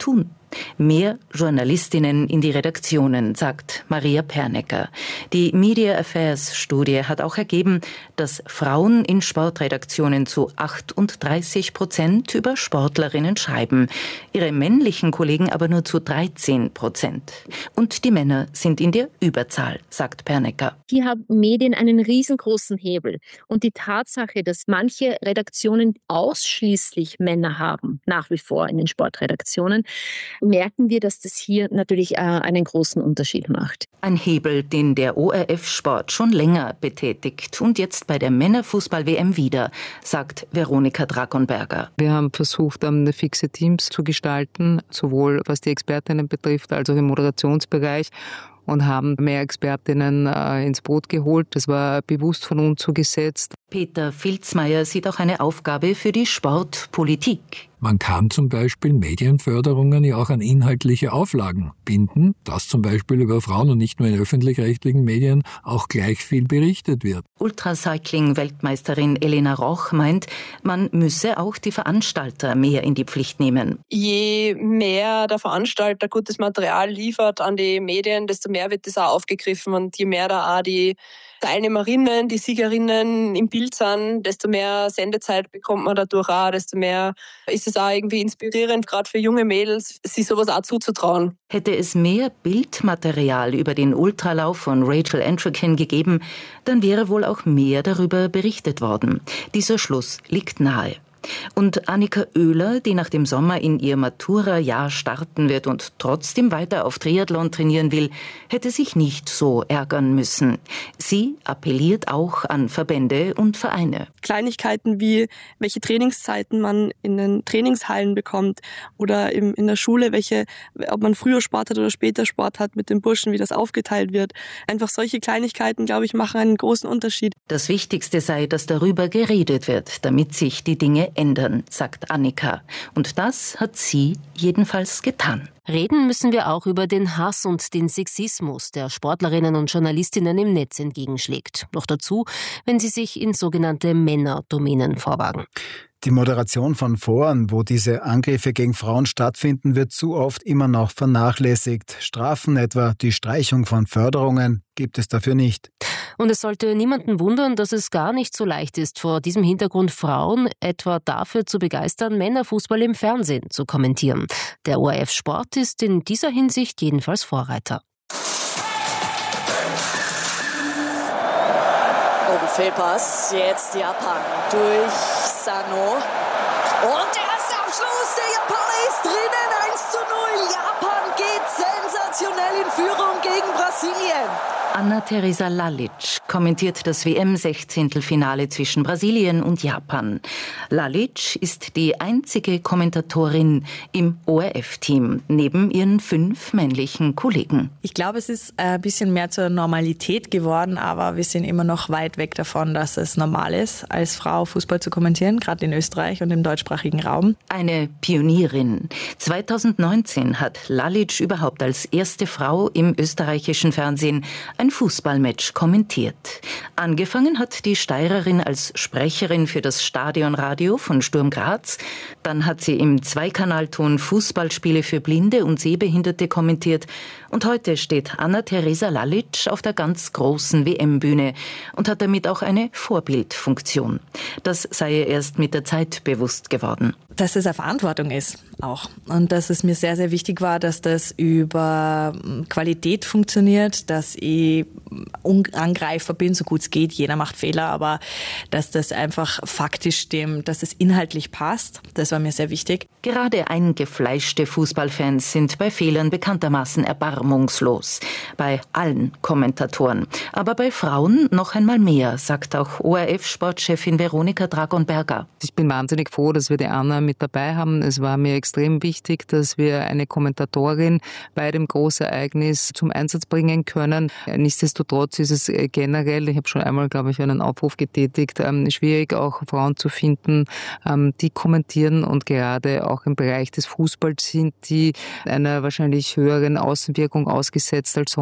Mehr Journalistinnen in die Redaktionen, sagt Maria Pernecker. Die Media Affairs Studie hat auch ergeben, dass Frauen in Sportredaktionen zu achtunddreißig Prozent über Sportlerinnen schreiben, ihre männlichen Kollegen aber nur zu dreizehn Prozent. Und die Männer sind in der Überzahl, sagt Pernecker. Hier haben Medien einen riesengroßen Hebel. Und die Tatsache, dass manche Redaktionen ausschließlich Männer haben, nach wie vor in den Sportredaktionen, merken wir, dass das hier natürlich äh, einen großen Unterschied macht. Ein Hebel, den der O R F Sport schon länger betätigt und jetzt bei der Männerfußball-W M wieder, sagt Veronika Dragonberger. Wir haben versucht, um, fixe Teams zu gestalten, sowohl was die Expertinnen betrifft, als auch im Moderationsbereich. Und haben mehr Expertinnen äh, ins Boot geholt. Das war bewusst von uns so gesetzt. Peter Filzmeier sieht auch eine Aufgabe für die Sportpolitik. Man kann zum Beispiel Medienförderungen ja auch an inhaltliche Auflagen binden, dass zum Beispiel über Frauen und nicht nur in öffentlich-rechtlichen Medien auch gleich viel berichtet wird. Ultracycling-Weltmeisterin Elena Roch meint, man müsse auch die Veranstalter mehr in die Pflicht nehmen. Je mehr der Veranstalter gutes Material liefert an die Medien, desto mehr wird das auch aufgegriffen. Und je mehr da auch die Teilnehmerinnen, die Siegerinnen im Bild sind, desto mehr Sendezeit bekommt man dadurch auch, desto mehr ist es auch irgendwie inspirierend, gerade für junge Mädels, sich sowas auch zuzutrauen. Hätte es mehr Bildmaterial über den Ultralauf von Rachel Entrekin gegeben, dann wäre wohl auch mehr darüber berichtet worden. Dieser Schluss liegt nahe. Und Annika Oehler, die nach dem Sommer in ihr Matura-Jahr starten wird und trotzdem weiter auf Triathlon trainieren will, hätte sich nicht so ärgern müssen. Sie appelliert auch an Verbände und Vereine. Kleinigkeiten wie, welche Trainingszeiten man in den Trainingshallen bekommt oder in der Schule, welche, ob man früher Sport hat oder später Sport hat mit den Burschen, wie das aufgeteilt wird. Einfach solche Kleinigkeiten, glaube ich, machen einen großen Unterschied. Das Wichtigste sei, dass darüber geredet wird, damit sich die Dinge ändern, sagt Annika. Und das hat sie jedenfalls getan. Reden müssen wir auch über den Hass und den Sexismus, der Sportlerinnen und Journalistinnen im Netz entgegenschlägt. Noch dazu, wenn sie sich in sogenannte Männerdomänen vorwagen. Die Moderation von Foren, wo diese Angriffe gegen Frauen stattfinden, wird zu oft immer noch vernachlässigt. Strafen, etwa die Streichung von Förderungen, gibt es dafür nicht. Und es sollte niemanden wundern, dass es gar nicht so leicht ist, vor diesem Hintergrund Frauen etwa dafür zu begeistern, Männerfußball im Fernsehen zu kommentieren. Der O R F Sport ist in dieser Hinsicht jedenfalls Vorreiter. Oh, Fehlpass, jetzt Japan durch Sano. Und der erste Abschluss, der Japaner ist drinnen, eins zu null. Japan geht sensationell in Führung gegen Brasilien. Anna-Theresa Lalic kommentiert das W M-Sechzehntelfinale zwischen Brasilien und Japan. Lalic ist die einzige Kommentatorin im O R F-Team, neben ihren fünf männlichen Kollegen. Ich glaube, es ist ein bisschen mehr zur Normalität geworden, aber wir sind immer noch weit weg davon, dass es normal ist, als Frau Fußball zu kommentieren, gerade in Österreich und im deutschsprachigen Raum. Eine Pionierin. zweitausendneunzehn hat Lalic überhaupt als erste Frau im österreichischen Fernsehen ein Fußballmatch kommentiert. Angefangen hat die Steirerin als Sprecherin für das Stadionradio von Sturm Graz. Dann hat sie im Zweikanalton Fußballspiele für Blinde und Sehbehinderte kommentiert. Und heute steht Anna-Theresa Lalic auf der ganz großen W M-Bühne und hat damit auch eine Vorbildfunktion. Das sei ihr erst mit der Zeit bewusst geworden. Dass es eine Verantwortung ist auch. Und dass es mir sehr, sehr wichtig war, dass das über Qualität funktioniert, dass ich Angreifer bin, so gut es geht. Jeder macht Fehler, aber dass das einfach faktisch stimmt, dass es inhaltlich passt, das war mir sehr wichtig. Gerade eingefleischte Fußballfans sind bei Fehlern bekanntermaßen erbarmungslos. Bei allen Kommentatoren. Aber bei Frauen noch einmal mehr, sagt auch O R F-Sportchefin Veronika Dragonberger. Ich bin wahnsinnig froh, dass wir die Anna mit dabei haben. Es war mir extrem wichtig, dass wir eine Kommentatorin bei dem Großereignis zum Einsatz bringen können. Nichtsdestotrotz ist es generell, ich habe schon einmal, glaube ich, einen Aufruf getätigt, schwierig auch Frauen zu finden, die kommentieren und gerade auch im Bereich des Fußballs sind, die einer wahrscheinlich höheren Außenwirkung ausgesetzt als sonst.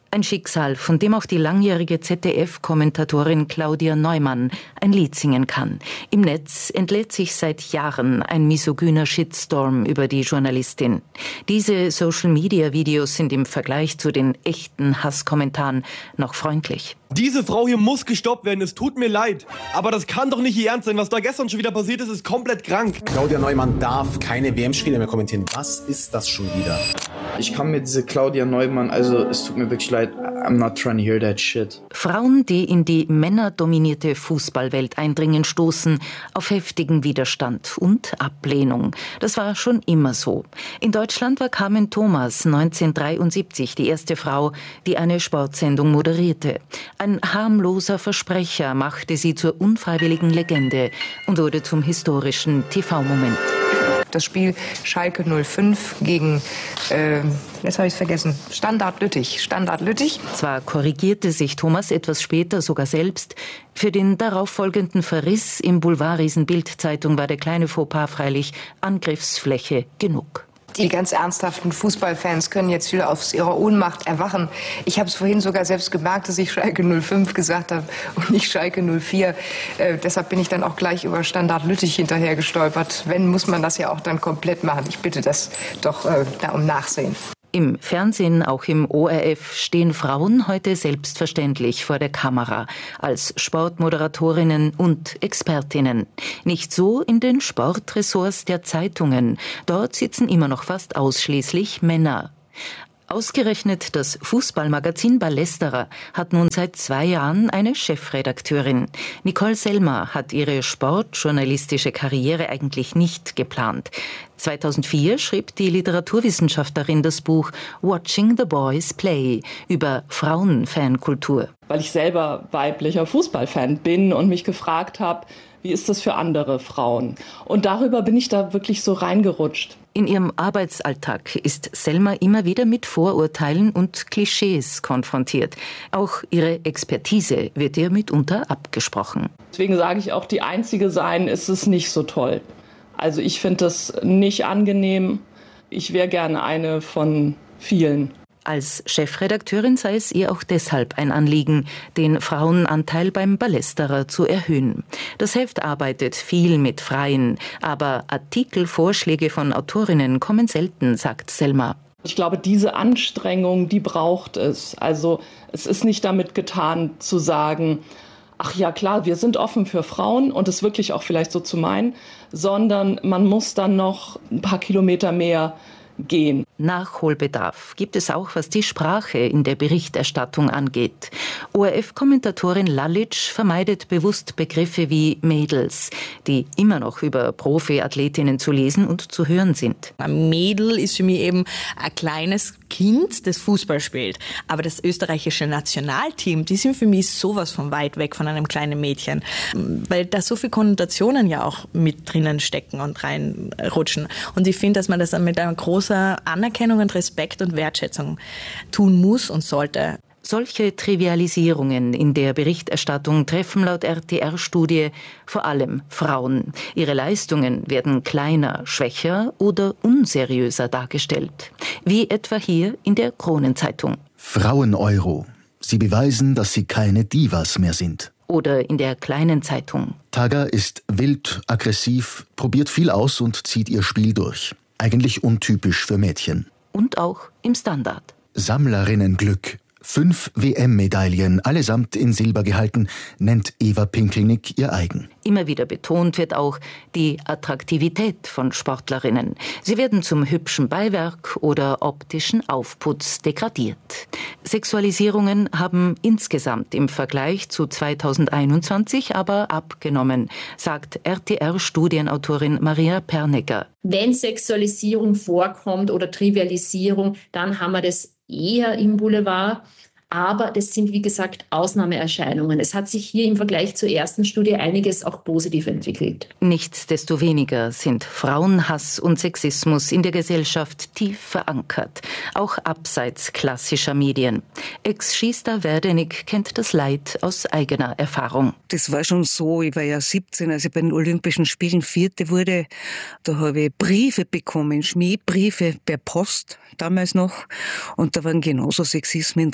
Ein Schicksal, von dem auch die langjährige Z D F-Kommentatorin Claudia Neumann ein Lied singen kann. Im Netz entlädt sich seit Jahren ein misogyner Shitstorm über die Journalistin. Diese Social-Media-Videos sind im Vergleich zu den echten Hasskommentaren noch freundlich. Diese Frau hier muss gestoppt werden, es tut mir leid. Aber das kann doch nicht ihr Ernst sein. Was da gestern schon wieder passiert ist, ist komplett krank. Claudia Neumann darf keine W M-Spiele mehr kommentieren. Was ist das schon wieder? Ich kann mir diese Claudia Neumann, also es tut mir wirklich leid, I'm not trying to hear that shit. Frauen, die in die männerdominierte Fußballwelt eindringen, stoßen auf heftigen Widerstand und Ablehnung. Das war schon immer so. In Deutschland war Carmen Thomas neunzehnhundertdreiundsiebzig die erste Frau, die eine Sportsendung moderierte. Ein harmloser Versprecher machte sie zur unfreiwilligen Legende und wurde zum historischen T V-Moment. Das Spiel Schalke null fünf gegen, äh, jetzt habe ich es vergessen, Standard Lüttich. Standard Lüttich. Zwar korrigierte sich Thomas etwas später sogar selbst. Für den darauffolgenden Verriss im Boulevardriesen Bild-Zeitung war der kleine Fauxpas freilich Angriffsfläche genug. Die ganz ernsthaften Fußballfans können jetzt wieder aus ihrer Ohnmacht erwachen. Ich habe es vorhin sogar selbst gemerkt, dass ich Schalke null fünf gesagt habe und nicht Schalke null vier. Äh, deshalb bin ich dann auch gleich über Standard Lüttich hinterher gestolpert. Wenn, muss man das ja auch dann komplett machen. Ich bitte das doch äh, da um Nachsehen. Im Fernsehen, auch im O R F, stehen Frauen heute selbstverständlich vor der Kamera als Sportmoderatorinnen und Expertinnen. Nicht so in den Sportressorts der Zeitungen. Dort sitzen immer noch fast ausschließlich Männer. Ausgerechnet das Fußballmagazin Ballesterer hat nun seit zwei Jahren eine Chefredakteurin. Nicole Selmer hat ihre sportjournalistische Karriere eigentlich nicht geplant. zweitausendvier schrieb die Literaturwissenschaftlerin das Buch Watching the Boys Play über Frauenfankultur. Weil ich selber weiblicher Fußballfan bin und mich gefragt habe, wie ist das für andere Frauen? Und darüber bin ich da wirklich so reingerutscht. In ihrem Arbeitsalltag ist Selma immer wieder mit Vorurteilen und Klischees konfrontiert. Auch ihre Expertise wird ihr mitunter abgesprochen. Deswegen sage ich auch, die Einzige sein ist es nicht so toll. Also ich finde das nicht angenehm. Ich wäre gerne eine von vielen. Als Chefredakteurin sei es ihr auch deshalb ein Anliegen, den Frauenanteil beim Ballesterer zu erhöhen. Das Heft arbeitet viel mit Freien, aber Artikelvorschläge von Autorinnen kommen selten, sagt Selma. Ich glaube, diese Anstrengung, die braucht es. Also es ist nicht damit getan zu sagen, ach ja klar, wir sind offen für Frauen und es wirklich auch vielleicht so zu meinen, sondern man muss dann noch ein paar Kilometer mehr gehen. Nachholbedarf gibt es auch, was die Sprache in der Berichterstattung angeht. O R F-Kommentatorin Lalic vermeidet bewusst Begriffe wie Mädels, die immer noch über Profiathletinnen zu lesen und zu hören sind. Ein Mädel ist für mich eben ein kleines Kind, das Fußball spielt. Aber das österreichische Nationalteam, die sind für mich sowas von weit weg von einem kleinen Mädchen. Weil da so viele Konnotationen ja auch mit drinnen stecken und reinrutschen. Und ich finde, dass man das mit einer großen Anerkennung und Respekt und Wertschätzung tun muss und sollte. Solche Trivialisierungen in der Berichterstattung treffen laut R T R-Studie vor allem Frauen. Ihre Leistungen werden kleiner, schwächer oder unseriöser dargestellt. Wie etwa hier in der Kronenzeitung. Frauen-Euro. Sie beweisen, dass sie keine Divas mehr sind. Oder in der Kleinen Zeitung. Taga ist wild, aggressiv, probiert viel aus und zieht ihr Spiel durch. Eigentlich untypisch für Mädchen. Und auch im Standard. Sammlerinnenglück. Fünf W M-Medaillen, allesamt in Silber gehalten, nennt Eva Pinkelnick ihr eigen. Immer wieder betont wird auch die Attraktivität von Sportlerinnen. Sie werden zum hübschen Beiwerk oder optischen Aufputz degradiert. Sexualisierungen haben insgesamt im Vergleich zu zweitausendeinundzwanzig aber abgenommen, sagt R T R-Studienautorin Maria Pernecker. Wenn Sexualisierung vorkommt oder Trivialisierung, dann haben wir das eher im Boulevard. Aber das sind, wie gesagt, Ausnahmeerscheinungen. Es hat sich hier im Vergleich zur ersten Studie einiges auch positiv entwickelt. Nichtsdestoweniger sind Frauenhass und Sexismus in der Gesellschaft tief verankert, auch abseits klassischer Medien. Ex-Schießstar Werdenig kennt das Leid aus eigener Erfahrung. Das war schon so, ich war ja siebzehn, als ich bei den Olympischen Spielen Vierte wurde. Da habe ich Briefe bekommen, Schmähbriefe per Post damals noch. Und da waren genauso Sexismen drinnen.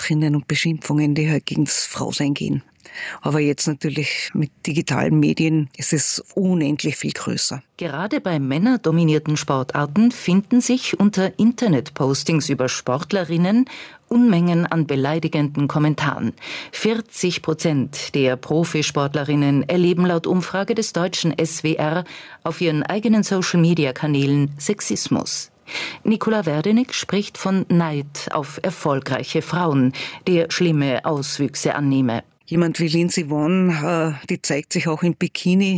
und Beschimpfungen, die halt gegen das Frausein gehen. Aber jetzt natürlich mit digitalen Medien ist es unendlich viel größer. Gerade bei männerdominierten Sportarten finden sich unter Internetpostings über Sportlerinnen Unmengen an beleidigenden Kommentaren. vierzig Prozent der Profisportlerinnen erleben laut Umfrage des deutschen S W R auf ihren eigenen Social-Media-Kanälen Sexismus. Nicola Werdenig spricht von Neid auf erfolgreiche Frauen, der schlimme Auswüchse annehme. Jemand wie Lindsey Vonn, die zeigt sich auch im Bikini,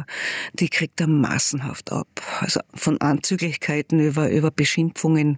die kriegt er massenhaft ab. Also von Anzüglichkeiten über, über Beschimpfungen.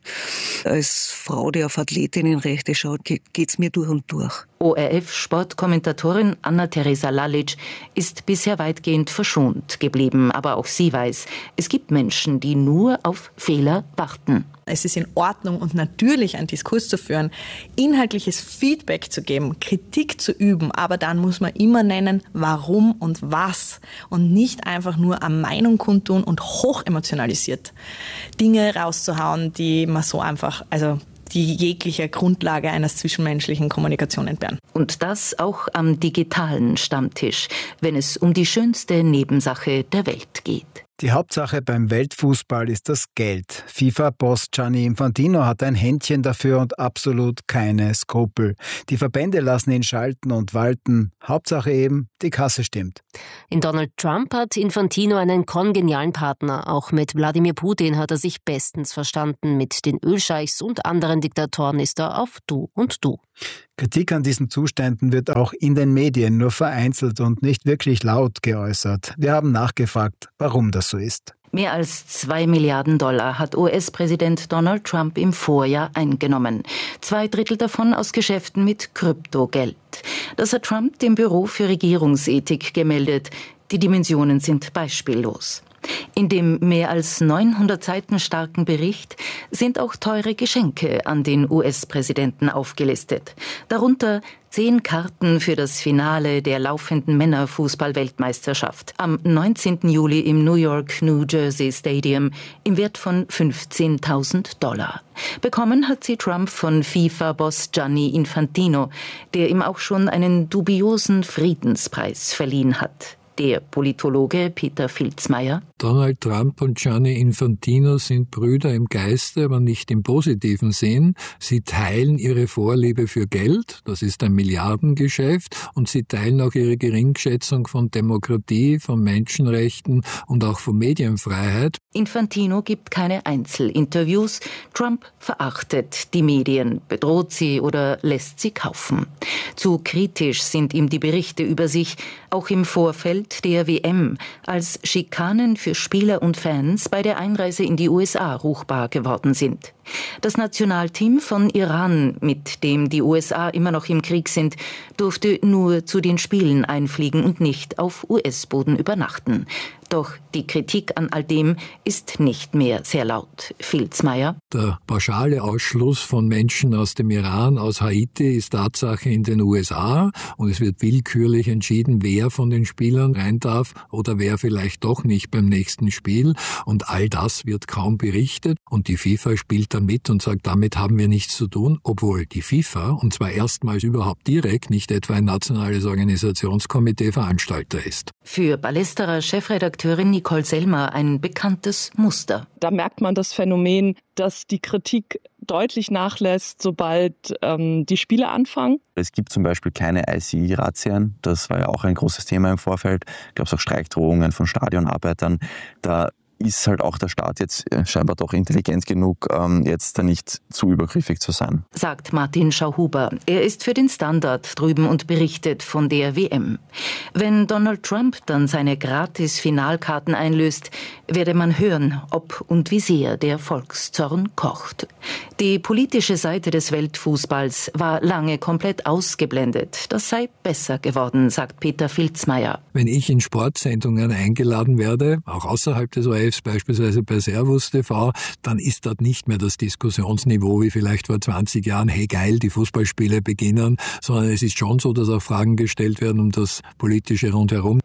Als Frau, die auf Athletinnenrechte schaut, geht's mir durch und durch. O R F-Sportkommentatorin Anna-Theresa Lalic ist bisher weitgehend verschont geblieben. Aber auch sie weiß, es gibt Menschen, die nur auf Fehler warten. Es ist in Ordnung und natürlich einen Diskurs zu führen, inhaltliches Feedback zu geben, Kritik zu üben, aber dann muss man immer nennen, warum und was und nicht einfach nur eine Meinung kundtun und hochemotionalisiert Dinge rauszuhauen, die man so einfach, also die jegliche Grundlage einer zwischenmenschlichen Kommunikation entbehren. Und das auch am digitalen Stammtisch, wenn es um die schönste Nebensache der Welt geht. Die Hauptsache beim Weltfußball ist das Geld. FIFA-Boss Gianni Infantino hat ein Händchen dafür und absolut keine Skrupel. Die Verbände lassen ihn schalten und walten. Hauptsache eben, die Kasse stimmt. In Donald Trump hat Infantino einen kongenialen Partner. Auch mit Wladimir Putin hat er sich bestens verstanden. Mit den Ölscheichs und anderen Diktatoren ist er auf Du und Du. Kritik an diesen Zuständen wird auch in den Medien nur vereinzelt und nicht wirklich laut geäußert. Wir haben nachgefragt, warum das so ist. Mehr als zwei Milliarden Dollar hat U S-Präsident Donald Trump im Vorjahr eingenommen. Zwei Drittel davon aus Geschäften mit Kryptogeld. Das hat Trump dem Büro für Regierungsethik gemeldet. Die Dimensionen sind beispiellos. In dem mehr als neunhundert Seiten starken Bericht sind auch teure Geschenke an den U S-Präsidenten aufgelistet. Darunter zehn Karten für das Finale der laufenden Männerfußball-Weltmeisterschaft am neunzehnten Juli im New York New Jersey Stadium im Wert von fünfzehntausend Dollar. Bekommen hat sie Trump von FIFA-Boss Gianni Infantino, der ihm auch schon einen dubiosen Friedenspreis verliehen hat. Der Politologe Peter Filzmeier. Donald Trump und Gianni Infantino sind Brüder im Geiste, aber nicht im positiven Sinn. Sie teilen ihre Vorliebe für Geld, das ist ein Milliardengeschäft, und sie teilen auch ihre Geringschätzung von Demokratie, von Menschenrechten und auch von Medienfreiheit. Infantino gibt keine Einzelinterviews. Trump verachtet die Medien, bedroht sie oder lässt sie kaufen. Zu kritisch sind ihm die Berichte über sich, auch im Vorfeld der W M, als Schikanen für Spieler und Fans bei der Einreise in die U S A ruchbar geworden sind. Das Nationalteam von Iran, mit dem die U S A immer noch im Krieg sind, durfte nur zu den Spielen einfliegen und nicht auf U S-Boden übernachten. Doch die Kritik an all dem ist nicht mehr sehr laut. Filzmeier. Der pauschale Ausschluss von Menschen aus dem Iran, aus Haiti, ist Tatsache in den U S A und es wird willkürlich entschieden, wer von den Spielern rein darf oder wer vielleicht doch nicht beim nächsten Spiel. Und all das wird kaum berichtet und die FIFA spielt dann mit und sagt, damit haben wir nichts zu tun, obwohl die FIFA, und zwar erstmals überhaupt direkt, nicht etwa ein nationales Organisationskomitee, Veranstalter ist. Für Ballesterer Chefredakteurin Nicole Selmer ein bekanntes Muster. Da merkt man das Phänomen, dass die Kritik deutlich nachlässt, sobald ähm, die Spiele anfangen. Es gibt zum Beispiel keine I C I-Razzien. Das war ja auch ein großes Thema im Vorfeld. Gab es auch Streikdrohungen von Stadionarbeitern. Da ist halt auch der Staat jetzt scheinbar doch intelligent genug, ähm, jetzt da nicht zu übergriffig zu sein. Sagt Martin Schauhuber. Er ist für den Standard drüben und berichtet von der W M. Wenn Donald Trump dann seine Gratis-Finalkarten einlöst, werde man hören, ob und wie sehr der Volkszorn kocht. Die politische Seite des Weltfußballs war lange komplett ausgeblendet. Das sei besser geworden, sagt Peter Filzmeier. Wenn ich in Sportsendungen eingeladen werde, auch außerhalb des O R Fs, beispielsweise bei Servus T V, dann ist dort nicht mehr das Diskussionsniveau wie vielleicht vor zwanzig Jahren, hey geil, die Fußballspiele beginnen, sondern es ist schon so, dass auch Fragen gestellt werden um das politische Rundherum.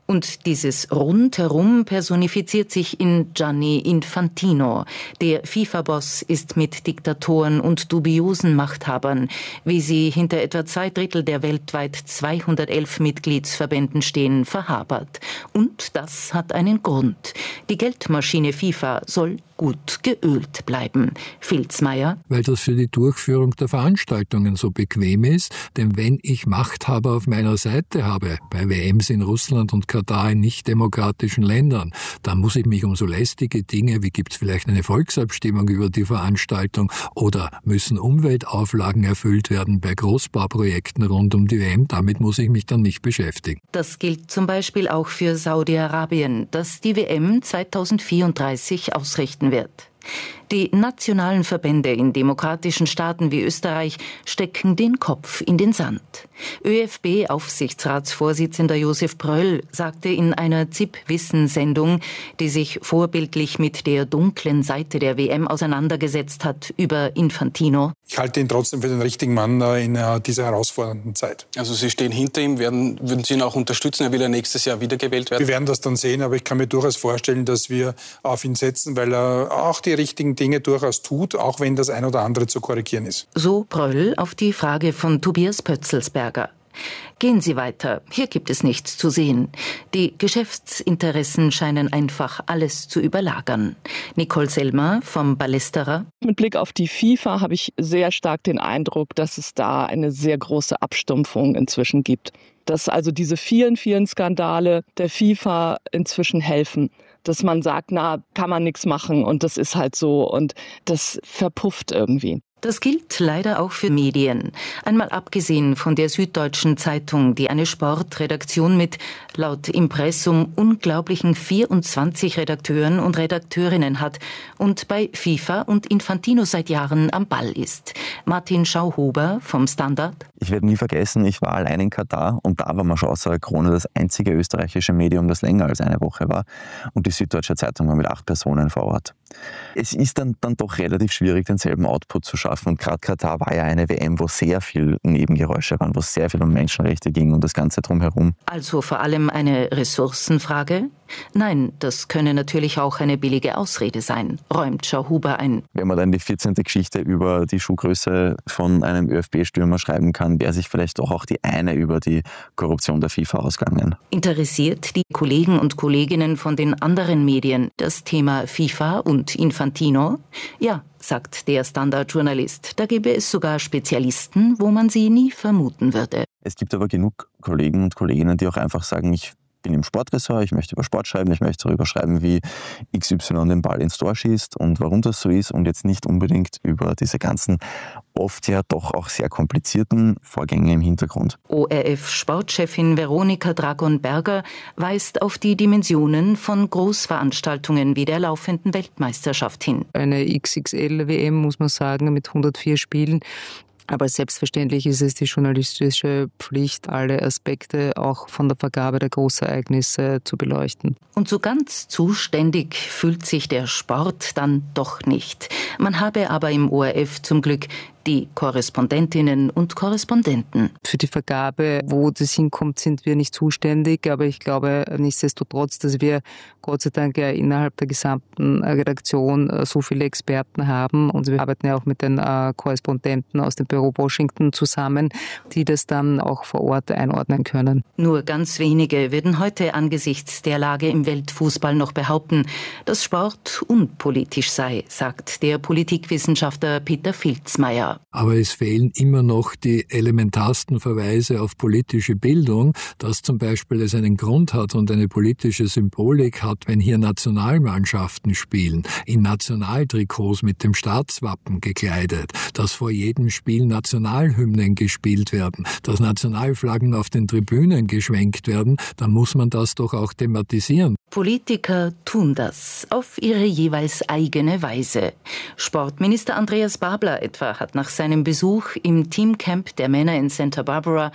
Und dieses Rundherum personifiziert sich in Gianni Infantino. Der FIFA-Boss ist mit Diktatoren und dubiosen Machthabern, wie sie hinter etwa zwei Drittel der weltweit zweihundertelf Mitgliedsverbänden stehen, verhabert. Und das hat einen Grund. Die Geldmaschine FIFA soll gut geölt bleiben. Filzmeier. Weil das für die Durchführung der Veranstaltungen so bequem ist, denn wenn ich Machthaber auf meiner Seite habe, bei W Ms in Russland und Katar in nicht-demokratischen Ländern, dann muss ich mich um so lästige Dinge, wie gibt es vielleicht eine Volksabstimmung über die Veranstaltung oder müssen Umweltauflagen erfüllt werden bei Großbauprojekten rund um die W M, damit muss ich mich dann nicht beschäftigen. Das gilt zum Beispiel auch für Saudi-Arabien, das die W M zweitausendvierunddreißig ausrichten wird. Die nationalen Verbände in demokratischen Staaten wie Österreich stecken den Kopf in den Sand. ÖFB Aufsichtsratsvorsitzender Josef Pröll sagte in einer Z I P-Wissen-Sendung, die sich vorbildlich mit der dunklen Seite der W M auseinandergesetzt hat, über Infantino: Ich halte ihn trotzdem für den richtigen Mann in dieser herausfordernden Zeit. Also Sie stehen hinter ihm, werden, würden Sie ihn auch unterstützen? Er will ja nächstes Jahr wiedergewählt werden. Wir werden das dann sehen, aber ich kann mir durchaus vorstellen, dass wir auf ihn setzen, weil er auch die richtigen Dinge durchaus tut, auch wenn das ein oder andere zu korrigieren ist. So Pröll auf die Frage von Tobias Pötzelsberger. Gehen Sie weiter, hier gibt es nichts zu sehen. Die Geschäftsinteressen scheinen einfach alles zu überlagern. Nicole Selmer vom Ballesterer. Mit Blick auf die FIFA habe ich sehr stark den Eindruck, dass es da eine sehr große Abstumpfung inzwischen gibt. Dass also diese vielen, vielen Skandale der FIFA inzwischen helfen. Dass man sagt, na, kann man nichts machen und das ist halt so und das verpufft irgendwie. Das gilt leider auch für Medien. Einmal abgesehen von der Süddeutschen Zeitung, die eine Sportredaktion mit laut Impressum unglaublichen vierundzwanzig Redakteuren und Redakteurinnen hat und bei FIFA und Infantino seit Jahren am Ball ist. Martin Schauhuber vom Standard. Ich werde nie vergessen, ich war allein in Katar und da war man schon außer der Krone das einzige österreichische Medium, das länger als eine Woche war. Und die Süddeutsche Zeitung war mit acht Personen vor Ort. Es ist dann, dann doch relativ schwierig, denselben Output zu schaffen. Und gerade Katar war ja eine W M, wo sehr viel Nebengeräusche waren, wo es sehr viel um Menschenrechte ging und das Ganze drumherum. Also vor allem eine Ressourcenfrage? Nein, das könne natürlich auch eine billige Ausrede sein, räumt Schauhuber ein. Wenn man dann die vierzehnte Geschichte über die Schuhgröße von einem ÖFB-Stürmer schreiben kann, wäre sich vielleicht doch auch die eine über die Korruption der FIFA ausgegangen. Interessiert die Kollegen und Kolleginnen von den anderen Medien das Thema FIFA und Infantino? Ja, sagt der Standardjournalist. Da gäbe es sogar Spezialisten, wo man sie nie vermuten würde. Es gibt aber genug Kollegen und Kolleginnen, die auch einfach sagen, ich bin im Sportressort, ich möchte über Sport schreiben, ich möchte darüber schreiben, wie X Y den Ball ins Tor schießt und warum das so ist und jetzt nicht unbedingt über diese ganzen oft ja doch auch sehr komplizierten Vorgänge im Hintergrund. O R F-Sportchefin Veronika Dragon-Berger weist auf die Dimensionen von Großveranstaltungen wie der laufenden Weltmeisterschaft hin. Eine X X L-W M, muss man sagen, mit hundertvier Spielen. Aber selbstverständlich ist es die journalistische Pflicht, alle Aspekte auch von der Vergabe der Großereignisse zu beleuchten. Und so ganz zuständig fühlt sich der Sport dann doch nicht. Man habe aber im O R F zum Glück die Korrespondentinnen und Korrespondenten. Für die Vergabe, wo das hinkommt, sind wir nicht zuständig, aber ich glaube nichtsdestotrotz, dass wir Gott sei Dank ja innerhalb der gesamten Redaktion so viele Experten haben und wir arbeiten ja auch mit den Korrespondenten aus dem Büro Washington zusammen, die das dann auch vor Ort einordnen können. Nur ganz wenige würden heute angesichts der Lage im Weltfußball noch behaupten, dass Sport unpolitisch sei, sagt der Politikwissenschaftler Peter Filzmeier. Aber es fehlen immer noch die elementarsten Verweise auf politische Bildung, dass zum Beispiel es einen Grund hat und eine politische Symbolik hat, wenn hier Nationalmannschaften spielen, in Nationaltrikots mit dem Staatswappen gekleidet, dass vor jedem Spiel Nationalhymnen gespielt werden, dass Nationalflaggen auf den Tribünen geschwenkt werden, dann muss man das doch auch thematisieren. Politiker tun das auf ihre jeweils eigene Weise. Sportminister Andreas Babler etwa hat nach seinem Besuch im Teamcamp der Männer in Santa Barbara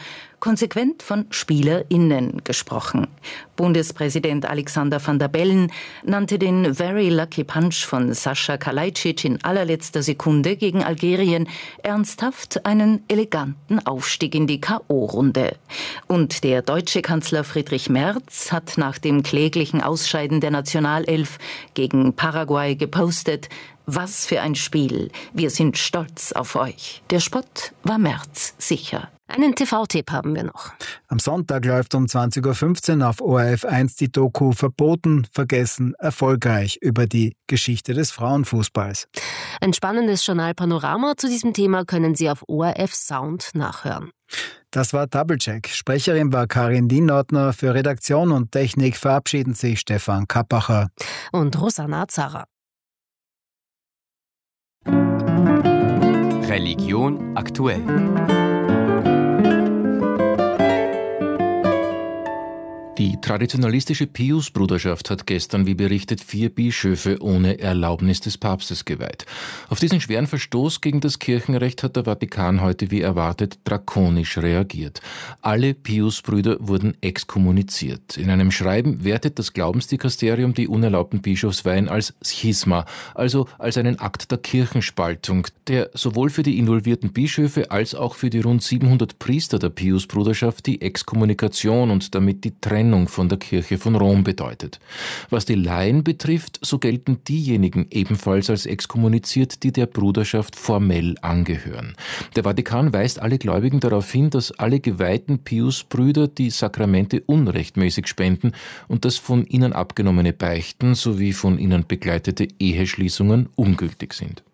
konsequent von SpielerInnen gesprochen. Bundespräsident Alexander Van der Bellen nannte den Very Lucky Punch von Sascha Kalajdzic in allerletzter Sekunde gegen Algerien ernsthaft einen eleganten Aufstieg in die K O-Runde. Und der deutsche Kanzler Friedrich Merz hat nach dem kläglichen Ausscheiden der Nationalelf gegen Paraguay gepostet: Was für ein Spiel. Wir sind stolz auf euch. Der Spott war Merz sicher. Einen T V-Tipp haben wir noch. Am Sonntag läuft um zwanzig Uhr fünfzehn auf O R F eins die Doku Verboten, vergessen, erfolgreich über die Geschichte des Frauenfußballs. Ein spannendes Journalpanorama zu diesem Thema können Sie auf O R F Sound nachhören. Das war Doublecheck. Sprecherin war Karin Dienordner. Für Redaktion und Technik verabschieden sich Stefan Kappacher und Rosanna Zara. Religion aktuell. Die traditionalistische Pius-Bruderschaft hat gestern, wie berichtet, vier Bischöfe ohne Erlaubnis des Papstes geweiht. Auf diesen schweren Verstoß gegen das Kirchenrecht hat der Vatikan heute wie erwartet drakonisch reagiert. Alle Pius-Brüder wurden exkommuniziert. In einem Schreiben wertet das Glaubensdikasterium die unerlaubten Bischofsweihen als Schisma, also als einen Akt der Kirchenspaltung, der sowohl für die involvierten Bischöfe als auch für die rund siebenhundert Priester der Pius-Bruderschaft die Exkommunikation und damit die Trennung von der Kirche von Rom bedeutet. Was die Laien betrifft, so gelten diejenigen ebenfalls als exkommuniziert, die der Bruderschaft formell angehören. Der Vatikan weist alle Gläubigen darauf hin, dass alle geweihten Pius-Brüder die Sakramente unrechtmäßig spenden und dass von ihnen abgenommene Beichten sowie von ihnen begleitete Eheschließungen ungültig sind.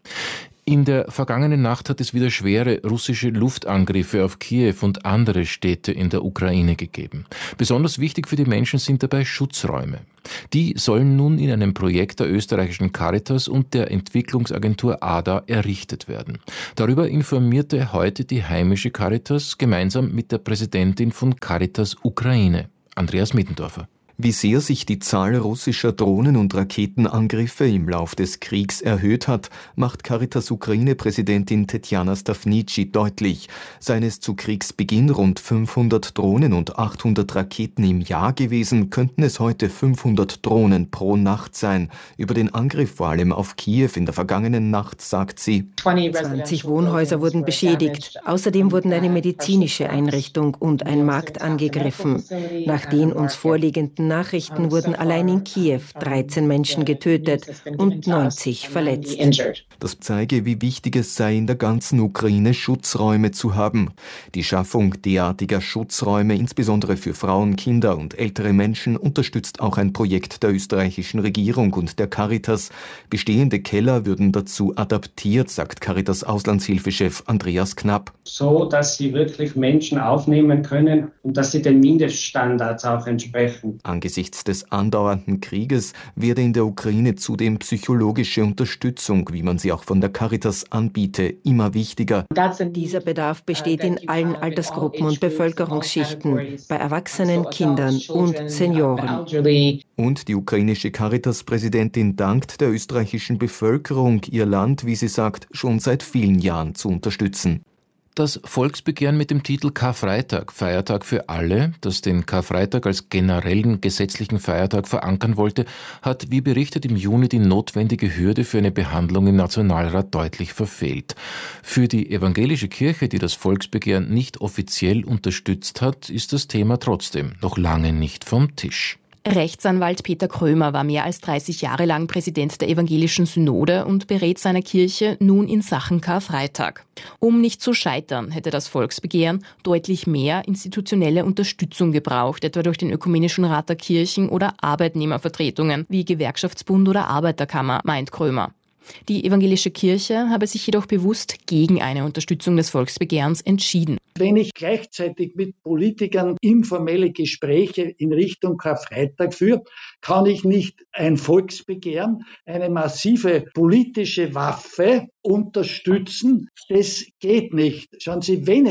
In der vergangenen Nacht hat es wieder schwere russische Luftangriffe auf Kiew und andere Städte in der Ukraine gegeben. Besonders wichtig für die Menschen sind dabei Schutzräume. Die sollen nun in einem Projekt der österreichischen Caritas und der Entwicklungsagentur A D A errichtet werden. Darüber informierte heute die heimische Caritas gemeinsam mit der Präsidentin von Caritas Ukraine, Andreas Mittendorfer. Wie sehr sich die Zahl russischer Drohnen- und Raketenangriffe im Lauf des Kriegs erhöht hat, macht Caritas Ukraine-Präsidentin Tetjana Stafnici deutlich. Seien es zu Kriegsbeginn rund fünfhundert Drohnen und achthundert Raketen im Jahr gewesen, könnten es heute fünfhundert Drohnen pro Nacht sein. Über den Angriff vor allem auf Kiew in der vergangenen Nacht sagt sie: zwanzig Wohnhäuser wurden beschädigt. Außerdem wurden eine medizinische Einrichtung und ein Markt angegriffen. Nach den uns vorliegenden Nachrichten wurden allein in Kiew dreizehn Menschen getötet und neunzig verletzt. Das zeige, wie wichtig es sei, in der ganzen Ukraine Schutzräume zu haben. Die Schaffung derartiger Schutzräume, insbesondere für Frauen, Kinder und ältere Menschen, unterstützt auch ein Projekt der österreichischen Regierung und der Caritas. Bestehende Keller würden dazu adaptiert, sagt Caritas Auslandshilfechef Andreas Knapp. So, dass sie wirklich Menschen aufnehmen können und dass sie den Mindeststandards auch entsprechen. Angesichts des andauernden Krieges werde in der Ukraine zudem psychologische Unterstützung, wie man sie auch von der Caritas anbiete, immer wichtiger. Dieser Bedarf besteht in allen Altersgruppen und Bevölkerungsschichten, bei Erwachsenen, Kindern und Senioren. Und die ukrainische Caritas-Präsidentin dankt der österreichischen Bevölkerung, ihr Land, wie sie sagt, schon seit vielen Jahren zu unterstützen. Das Volksbegehren mit dem Titel Karfreitag, Feiertag für alle, das den Karfreitag als generellen gesetzlichen Feiertag verankern wollte, hat, wie berichtet, im Juni die notwendige Hürde für eine Behandlung im Nationalrat deutlich verfehlt. Für die evangelische Kirche, die das Volksbegehren nicht offiziell unterstützt hat, ist das Thema trotzdem noch lange nicht vom Tisch. Rechtsanwalt Peter Krömer war mehr als dreißig Jahre lang Präsident der Evangelischen Synode und berät seine Kirche nun in Sachen Karfreitag. Um nicht zu scheitern, hätte das Volksbegehren deutlich mehr institutionelle Unterstützung gebraucht, etwa durch den Ökumenischen Rat der Kirchen oder Arbeitnehmervertretungen wie Gewerkschaftsbund oder Arbeiterkammer, meint Krömer. Die evangelische Kirche habe sich jedoch bewusst gegen eine Unterstützung des Volksbegehrens entschieden. Wenn ich gleichzeitig mit Politikern informelle Gespräche in Richtung Karfreitag führe, kann ich nicht ein Volksbegehren, eine massive politische Waffe unterstützen. Das geht nicht. Schauen Sie, wenn es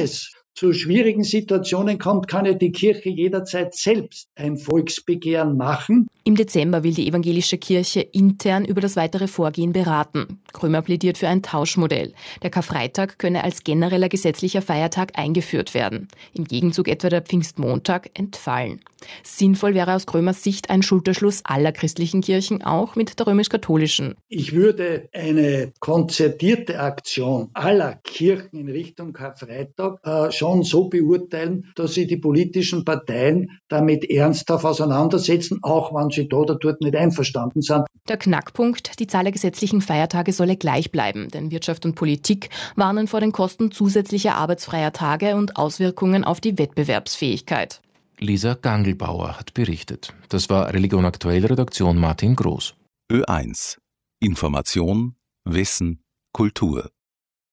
zu schwierigen Situationen kommt, kann ja die Kirche jederzeit selbst ein Volksbegehren machen. Im Dezember will die evangelische Kirche intern über das weitere Vorgehen beraten. Krömer plädiert für ein Tauschmodell. Der Karfreitag könne als genereller gesetzlicher Feiertag eingeführt werden. Im Gegenzug etwa der Pfingstmontag entfallen. Sinnvoll wäre aus Krömers Sicht ein Schulterschluss aller christlichen Kirchen, auch mit der römisch-katholischen. Ich würde eine konzertierte Aktion aller Kirchen in Richtung Karfreitag äh, schon so beurteilen, dass sich die politischen Parteien damit ernsthaft auseinandersetzen, auch wenn sie da oder dort nicht einverstanden sind. Der Knackpunkt, die Zahl der gesetzlichen Feiertage solle gleich bleiben, denn Wirtschaft und Politik warnen vor den Kosten zusätzlicher arbeitsfreier Tage und Auswirkungen auf die Wettbewerbsfähigkeit. Lisa Gangelbauer hat berichtet. Das war Religion aktuell, Redaktion Martin Groß. Ö eins. Information, Wissen, Kultur.